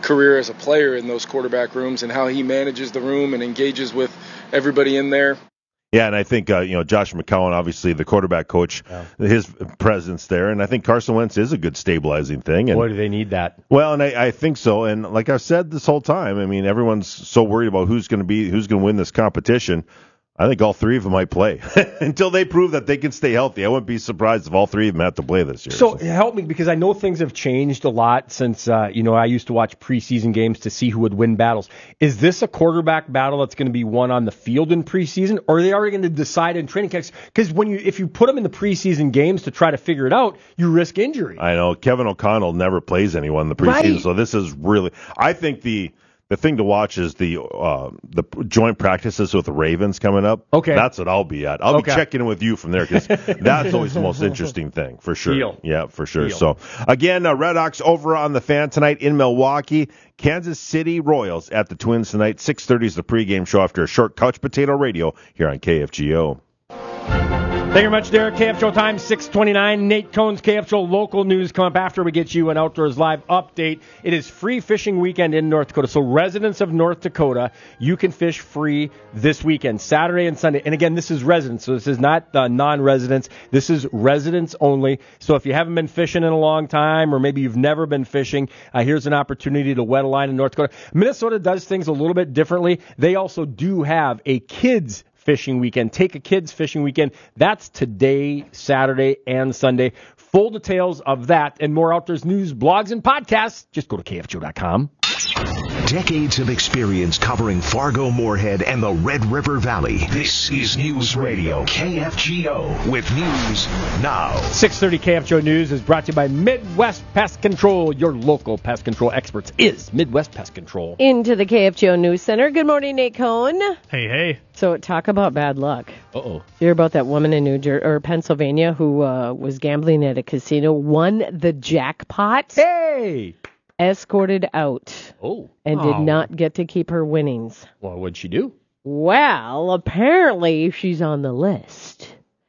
career as a player in those quarterback rooms and how he manages the room and engages with everybody in there. Yeah, and I think, uh, you know, Josh McCown, obviously the quarterback coach, yeah. his presence there. And I think Carson Wentz is a good stabilizing thing. And, boy, do they need that. Well, and I, I think so. And like I've said this whole time, I mean, everyone's so worried about who's going to be, who's going to win this competition. I think all three of them might play until they prove that they can stay healthy. I wouldn't be surprised if all three of them have to play this year. So, so. help me, because I know things have changed a lot since, uh, you know, I used to watch preseason games to see who would win battles. Is this a quarterback battle that's going to be won on the field in preseason, or are they already going to decide in training camps? Because when you, if you put them in the preseason games to try to figure it out, you risk injury. I know. Kevin O'Connell never plays anyone in the preseason, right. So this is really, I think the, The thing to watch is the uh, the joint practices with the Ravens coming up. Okay. That's what I'll be at. I'll okay. be checking in with you from there because that's always the most interesting thing, for sure. Deal. Yeah, for sure. Deal. So, again, uh, Red Hawks over on the Fan tonight in Milwaukee. Kansas City Royals at the Twins tonight. six thirty is the pregame show after a short Couch Potato Radio here on K F G O. Thank you very much, Derek. K F Show time, six twenty-nine. Nate Cohn's K F Show local news come up after we get you an Outdoors Live update. It is free fishing weekend in North Dakota. So residents of North Dakota, you can fish free this weekend, Saturday and Sunday. And again, this is residents, so this is not uh, non-residents. This is residents only. So if you haven't been fishing in a long time, or maybe you've never been fishing, uh, here's an opportunity to wet a line in North Dakota. Minnesota does things a little bit differently. They also do have a kids fishing weekend. Take a kids fishing weekend. That's today, Saturday, and Sunday. Full details of that and more outdoors news, blogs, and podcasts. Just go to K F G O dot com. Decades of experience covering Fargo, Moorhead, and the Red River Valley. This is News Radio K F G O with news now. six thirty K F G O News is brought to you by Midwest Pest Control. Your local pest control experts is Midwest Pest Control. Into the K F G O News Center. Good morning, Nate Cohn. Hey, hey. So talk about bad luck. Uh-oh. You hear about that woman in New Jersey or Pennsylvania who uh, was gambling at a casino, won the jackpot. Hey! Escorted out. Oh. And oh. did not get to keep her winnings. Well, what'd she do? Well, apparently she's on the list.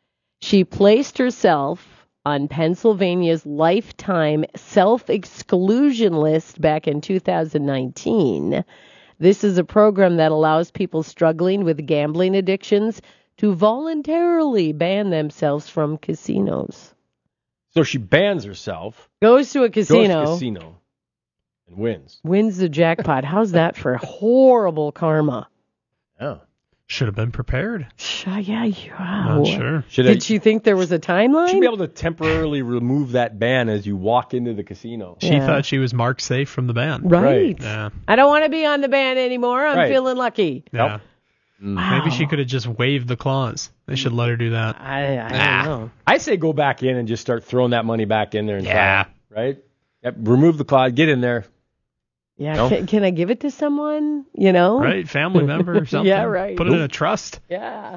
She placed herself on Pennsylvania's lifetime self-exclusion list back in two thousand nineteen. This is a program that allows people struggling with gambling addictions to voluntarily ban themselves from casinos. So she bans herself. Goes to a casino. Goes to a casino. And wins. Wins the jackpot. How's that for horrible karma? Oh. Should have been prepared. Uh, yeah, yeah. Not sure. Should Did I, she think there was a timeline? She'd be able to temporarily remove that ban as you walk into the casino. She yeah. thought she was marked safe from the ban. Right. right. Yeah. I don't want to be on the ban anymore. I'm right. feeling lucky. Yeah. Nope. Wow. Maybe she could have just waived the clause. They should let her do that. I, I ah. don't know. I say go back in and just start throwing that money back in there. And yeah. try, right? Yep. Remove the clause. Get in there. Yeah, no? can, can I give it to someone, you know? Right, family member or something. Yeah, right. Put it in a trust. Yeah.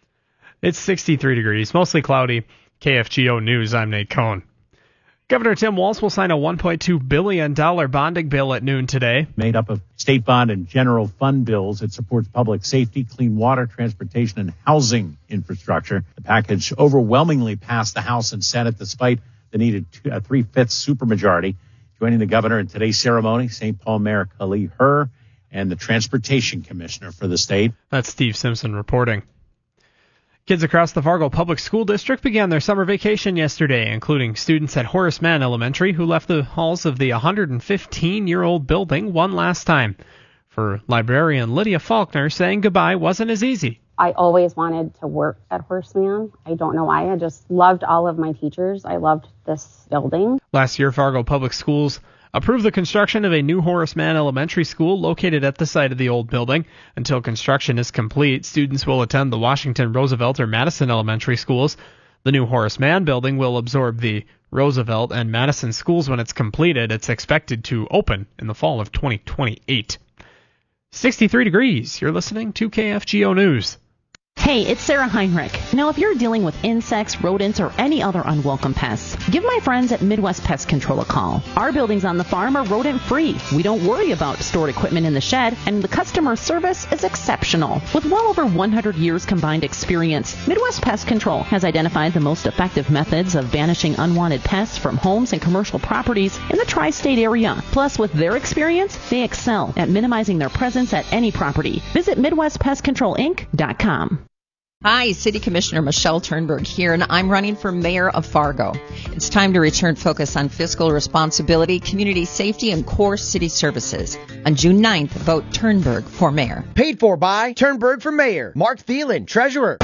It's sixty-three degrees, mostly cloudy. K F G O News, I'm Nate Cohn. Governor Tim Walz will sign a one point two billion dollars bonding bill at noon today. Made up of state bond and general fund bills. It supports public safety, clean water, transportation, and housing infrastructure. The package overwhelmingly passed the House and Senate despite the needed two, a three-fifths supermajority. Joining the governor in today's ceremony, Saint Paul Mayor Khalil Herr and the Transportation Commissioner for the state. That's Steve Simpson reporting. Kids across the Fargo Public School District began their summer vacation yesterday, including students at Horace Mann Elementary who left the halls of the one hundred fifteen-year-old building one last time. For librarian Lydia Faulkner, saying goodbye wasn't as easy. I always wanted to work at Horace Mann. I don't know why. I just loved all of my teachers. I loved this building. Last year, Fargo Public Schools approved the construction of a new Horace Mann Elementary School located at the site of the old building. Until construction is complete, students will attend the Washington, Roosevelt, or Madison Elementary Schools. The new Horace Mann building will absorb the Roosevelt and Madison schools when it's completed. It's expected to open in the fall of twenty twenty-eight. sixty-three degrees. You're listening to K F G O News. Hey, it's Sarah Heinrich. Now, if you're dealing with insects, rodents, or any other unwelcome pests, give my friends at Midwest Pest Control a call. Our buildings on the farm are rodent-free. We don't worry about stored equipment in the shed, and the customer service is exceptional. With well over one hundred years combined experience, Midwest Pest Control has identified the most effective methods of banishing unwanted pests from homes and commercial properties in the tri-state area. Plus, with their experience, they excel at minimizing their presence at any property. Visit Midwest Pest Control Inc dot com. Hi, City Commissioner Michelle Turnberg here, and I'm running for mayor of Fargo. It's time to return focus on fiscal responsibility, community safety, and core city services. On June ninth, vote Turnberg for mayor. Paid for by Turnberg for mayor. Mark Thielen, treasurer.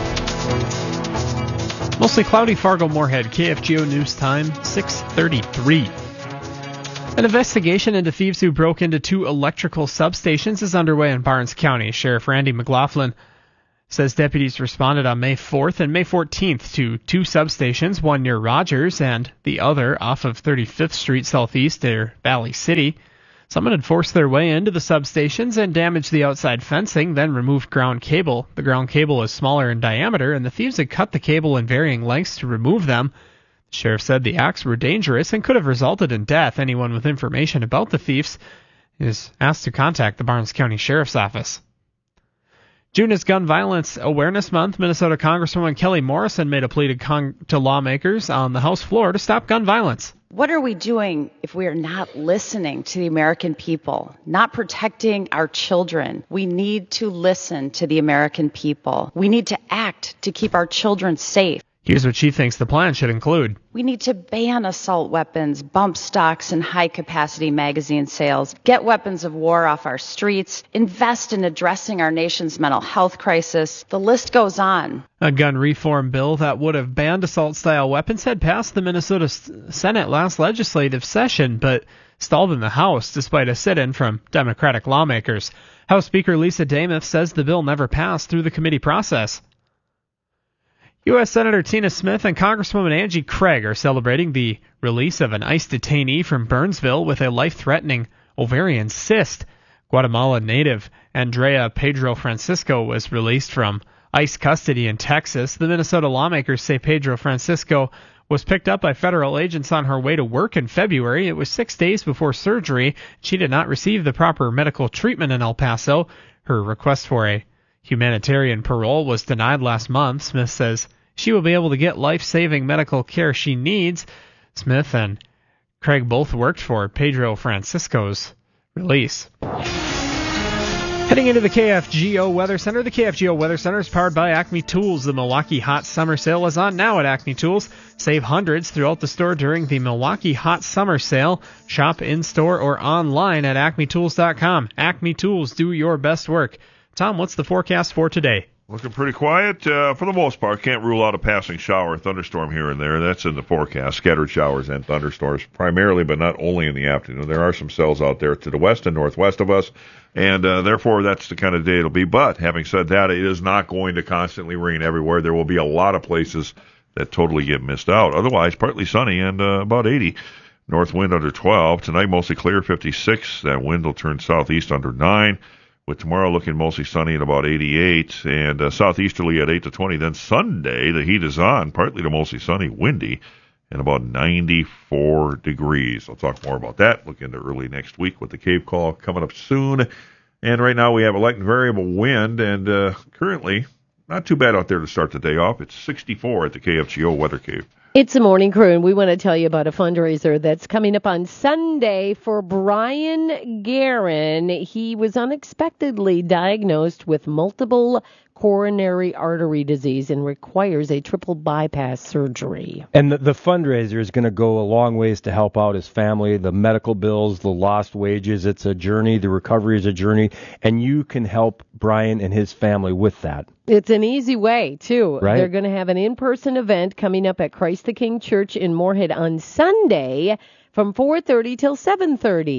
Mostly cloudy Fargo-Moorhead, K F G O News Time, six thirty-three. An investigation into thieves who broke into two electrical substations is underway in Barnes County. Sheriff Randy McLaughlin says deputies responded on May fourth and May fourteenth to two substations, one near Rogers and the other off of thirty-fifth Street Southeast near Valley City. Someone had forced their way into the substations and damaged the outside fencing, then removed ground cable. The ground cable is smaller in diameter, and the thieves had cut the cable in varying lengths to remove them. The sheriff said the acts were dangerous and could have resulted in death. Anyone with information about the thieves is asked to contact the Barnes County Sheriff's Office. June is Gun Violence Awareness Month. Minnesota Congresswoman Kelly Morrison made a plea to, con- to lawmakers on the House floor to stop gun violence. What are we doing if we are not listening to the American people, not protecting our children? We need to listen to the American people. We need to act to keep our children safe. Here's what she thinks the plan should include. We need to ban assault weapons, bump stocks, and high-capacity magazine sales, get weapons of war off our streets, invest in addressing our nation's mental health crisis. The list goes on. A gun reform bill that would have banned assault-style weapons had passed the Minnesota Senate last legislative session, but stalled in the House despite a sit-in from Democratic lawmakers. House Speaker Lisa Damoth says the bill never passed through the committee process. U S Senator Tina Smith and Congresswoman Angie Craig are celebrating the release of an ICE detainee from Burnsville with a life-threatening ovarian cyst. Guatemala native Andrea Pedro Francisco was released from ICE custody in Texas. The Minnesota lawmakers say Pedro Francisco was picked up by federal agents on her way to work in February. It was six days before surgery. She did not receive the proper medical treatment in El Paso. Her request for a humanitarian parole was denied last month. Smith says she will be able to get life-saving medical care she needs. Smith and Craig both worked for Pedro Francisco's release. Heading into the K F G O Weather Center. The K F G O Weather Center is powered by Acme Tools. The Milwaukee Hot Summer Sale is on now at Acme Tools. Save hundreds throughout the store during the Milwaukee Hot Summer Sale. Shop in-store or online at acme tools dot com. Acme Tools, do your best work. Tom, what's the forecast for today? Looking pretty quiet uh, for the most part. Can't rule out a passing shower, thunderstorm here and there. That's in the forecast. Scattered showers and thunderstorms primarily, but not only in the afternoon. There are some cells out there to the west and northwest of us, and uh, therefore that's the kind of day it'll be. But having said that, it is not going to constantly rain everywhere. There will be a lot of places that totally get missed out. Otherwise, partly sunny and uh, about eighty. North wind under twelve. Tonight, mostly clear, fifty-six. That wind will turn southeast under nine. With tomorrow looking mostly sunny at about eighty-eight, and uh, southeasterly at eight to twenty. Then Sunday, the heat is on, partly to mostly sunny, windy, and about ninety-four degrees. I'll talk more about that. Look into early next week with the Cave Call coming up soon. And right now we have a light and variable wind, and uh, currently not too bad out there to start the day off. It's sixty-four at the K F G O Weather Cave. It's a morning crew, and we want to tell you about a fundraiser that's coming up on Sunday for Brian Guerin. He was unexpectedly diagnosed with multiple coronary artery disease and requires a triple bypass surgery. And the, the fundraiser is going to go a long ways to help out his family, the medical bills, the lost wages. It's a journey. The recovery is a journey, and you can help Brian and his family with that. It's an easy way, too. Right. They're going to have an in-person event coming up at Christ the King Church in Moorhead on Sunday from four thirty till seven thirty.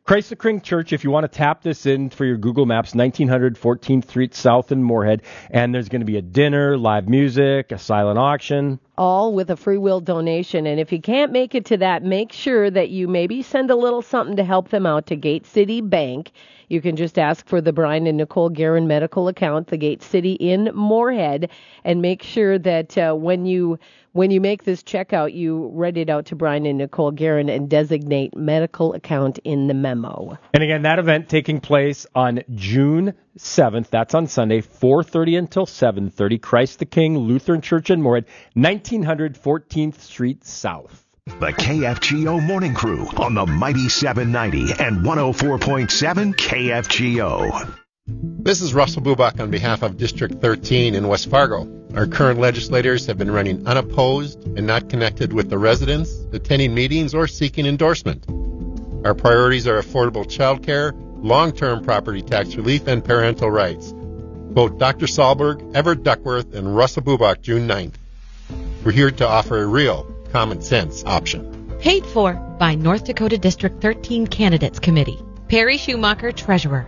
Christ the King Church, if you want to tap this in for your Google Maps, nineteen hundred fourteenth Street South in Moorhead. And there's going to be a dinner, live music, a silent auction. All with a free will donation. And if you can't make it to that, make sure that you maybe send a little something to help them out to Gate City Bank. You can just ask for the Brian and Nicole Guerin medical account, the Gate City in Moorhead, and make sure that uh, when you when you make this checkout, you write it out to Brian and Nicole Guerin and designate medical account in the memo. And again, that event taking place on June seventh. That's on Sunday, four thirty until seven thirty. Christ the King Lutheran Church in Moorhead, nineteen hundred fourteenth Street South. The K F G O Morning Crew on the Mighty seven ninety and one oh four point seven K F G O. This is Russell Bubak on behalf of District thirteen in West Fargo. Our current legislators have been running unopposed and not connected with the residents, attending meetings, or seeking endorsement. Our priorities are affordable child care, long-term property tax relief, and parental rights. Vote Doctor Sahlberg, Everett Duckworth, and Russell Bubak June ninth. We're here to offer a real common sense option. Paid for by North Dakota District thirteen Candidates Committee. Perry Schumacher, Treasurer.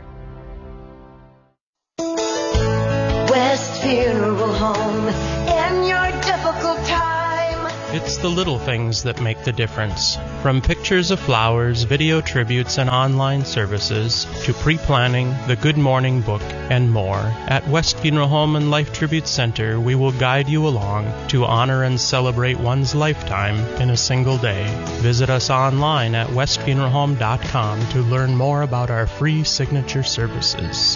West Funeral Home in your difficult time. It's the little things that make the difference. From pictures of flowers, video tributes, and online services, to pre-planning, the Good Morning book, and more, at West Funeral Home and Life Tribute Center, we will guide you along to honor and celebrate one's lifetime in a single day. Visit us online at west funeral home dot com to learn more about our free signature services.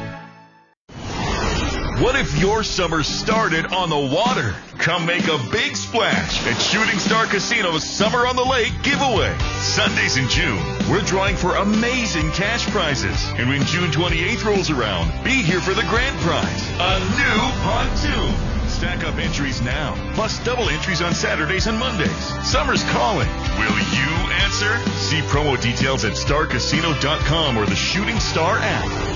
What if your summer started on the water? Come make a big splash at Shooting Star Casino's Summer on the Lake giveaway. Sundays in June, we're drawing for amazing cash prizes. And when June twenty-eighth rolls around, be here for the grand prize, a new pontoon. Stack up entries now, plus double entries on Saturdays and Mondays. Summer's calling. Will you answer? See promo details at star casino dot com or the Shooting Star app.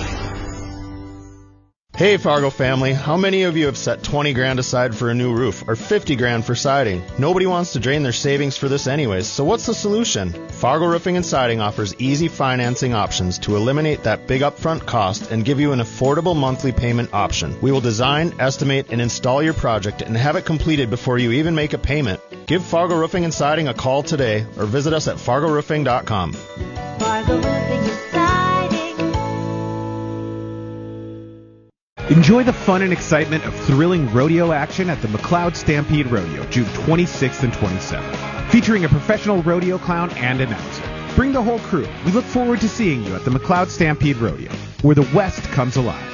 Hey Fargo family, how many of you have set twenty grand aside for a new roof or fifty grand for siding? Nobody wants to drain their savings for this anyways, so what's the solution? Fargo Roofing and Siding offers easy financing options to eliminate that big upfront cost and give you an affordable monthly payment option. We will design, estimate, and install your project and have it completed before you even make a payment. Give Fargo Roofing and Siding a call today or visit us at fargo roofing dot com. Fargo Roofing and Siding. Enjoy the fun and excitement of thrilling rodeo action at the McLeod Stampede Rodeo, June twenty-sixth and twenty-seventh, featuring a professional rodeo clown and announcer. Bring the whole crew. We look forward to seeing you at the McLeod Stampede Rodeo, where the West comes alive.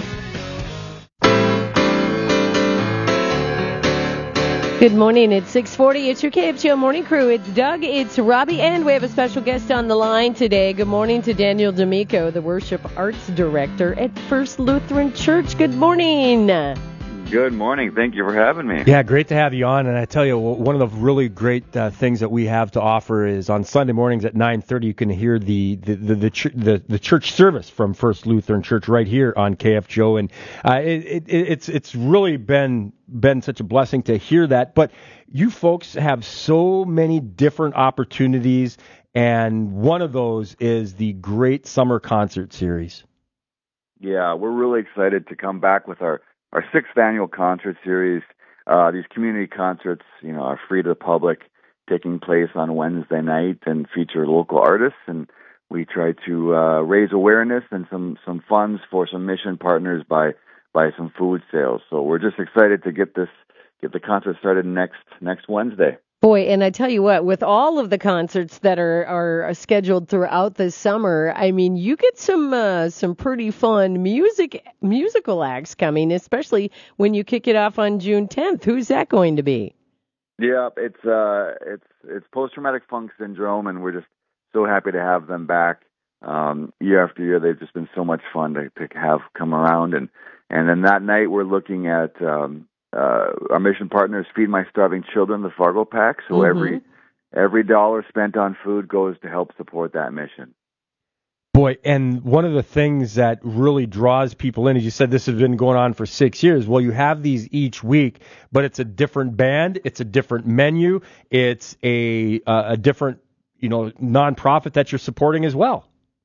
Good morning. It's six forty. It's your K F G O Morning Crew. It's Doug. It's Robbie. And we have a special guest on the line today. Good morning to Daniel D'Amico, the Worship Arts Director at First Lutheran Church. Good morning. Good morning. Thank you for having me. Yeah, great to have you on. And I tell you, one of the really great uh, things that we have to offer is on Sunday mornings at nine thirty, you can hear the the the, the, ch- the, the church service from First Lutheran Church right here on K F G O. And uh, it, it, it's it's really been been such a blessing to hear that. But you folks have so many different opportunities, and one of those is the great summer concert series. Yeah, we're really excited to come back with our Our sixth annual concert series. Uh, these community concerts, you know, are free to the public, taking place on Wednesday night and feature local artists. And we try to uh, raise awareness and some, some funds for some mission partners by by some food sales. So we're just excited to get this get the concert started next next Wednesday. Boy, and I tell you what, with all of the concerts that are, are scheduled throughout the summer, I mean, you get some uh, some pretty fun music musical acts coming, especially when you kick it off on June tenth. Who's that going to be? Yeah, it's uh, it's it's post-traumatic funk syndrome, and we're just so happy to have them back um, year after year. They've just been so much fun to, to have come around, and and then that night we're looking at. Um, Uh, our mission partners Feed My Starving Children, the Fargo Pack. So mm-hmm. every every dollar spent on food goes to help support that mission. Boy, and one of the things that really draws people in, as you said, this has been going on for six years. Well, you have these each week, but it's a different band, it's a different menu, it's a uh, a different, you know, nonprofit that you're supporting as well.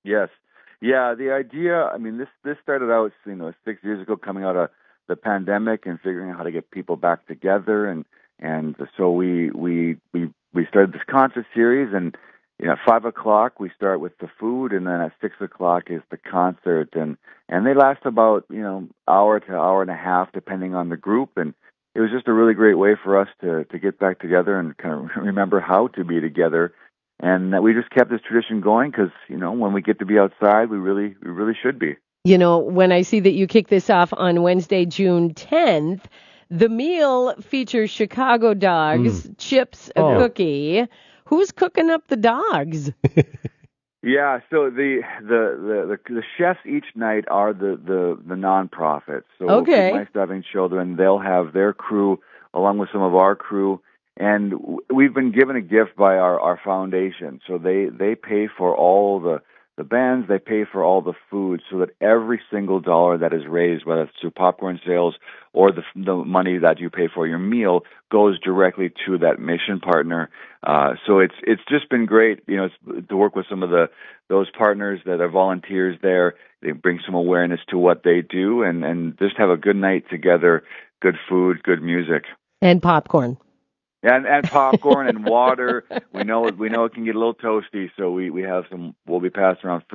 Yes. Yeah, the idea, I mean, this this started out, you know, six years ago, coming out of the pandemic and figuring out how to get people back together. And, and so we, we, we, we started this concert series, and, you know, at five o'clock we start with the food, and then at six o'clock is the concert. And, and they last about, you know, hour to hour and a half, depending on the group. And it was just a really great way for us to, to get back together and kind of remember how to be together. And that we just kept this tradition going because, you know, when we get to be outside, we really, we really should be. You know, when I see that you kick this off on Wednesday, June tenth, the meal features Chicago dogs, mm. chips, a oh. cookie. Who's cooking up the dogs? Yeah, so the the, the the the chefs each night are the the the nonprofits. So okay. My Starving Children, they'll have their crew along with some of our crew. And we've been given a gift by our, our foundation. So they, they pay for all the, the bands, they pay for all the food, so that every single dollar that is raised, whether it's through popcorn sales or the, the money that you pay for your meal, goes directly to that mission partner. Uh, so it's it's just been great, you know, it's, to work with some of the those partners that are volunteers there. They bring some awareness to what they do, and, and just have a good night together, good food, good music. And popcorn. And, and popcorn and water. We know we know it can get a little toasty, so we, we have some. We'll be passing around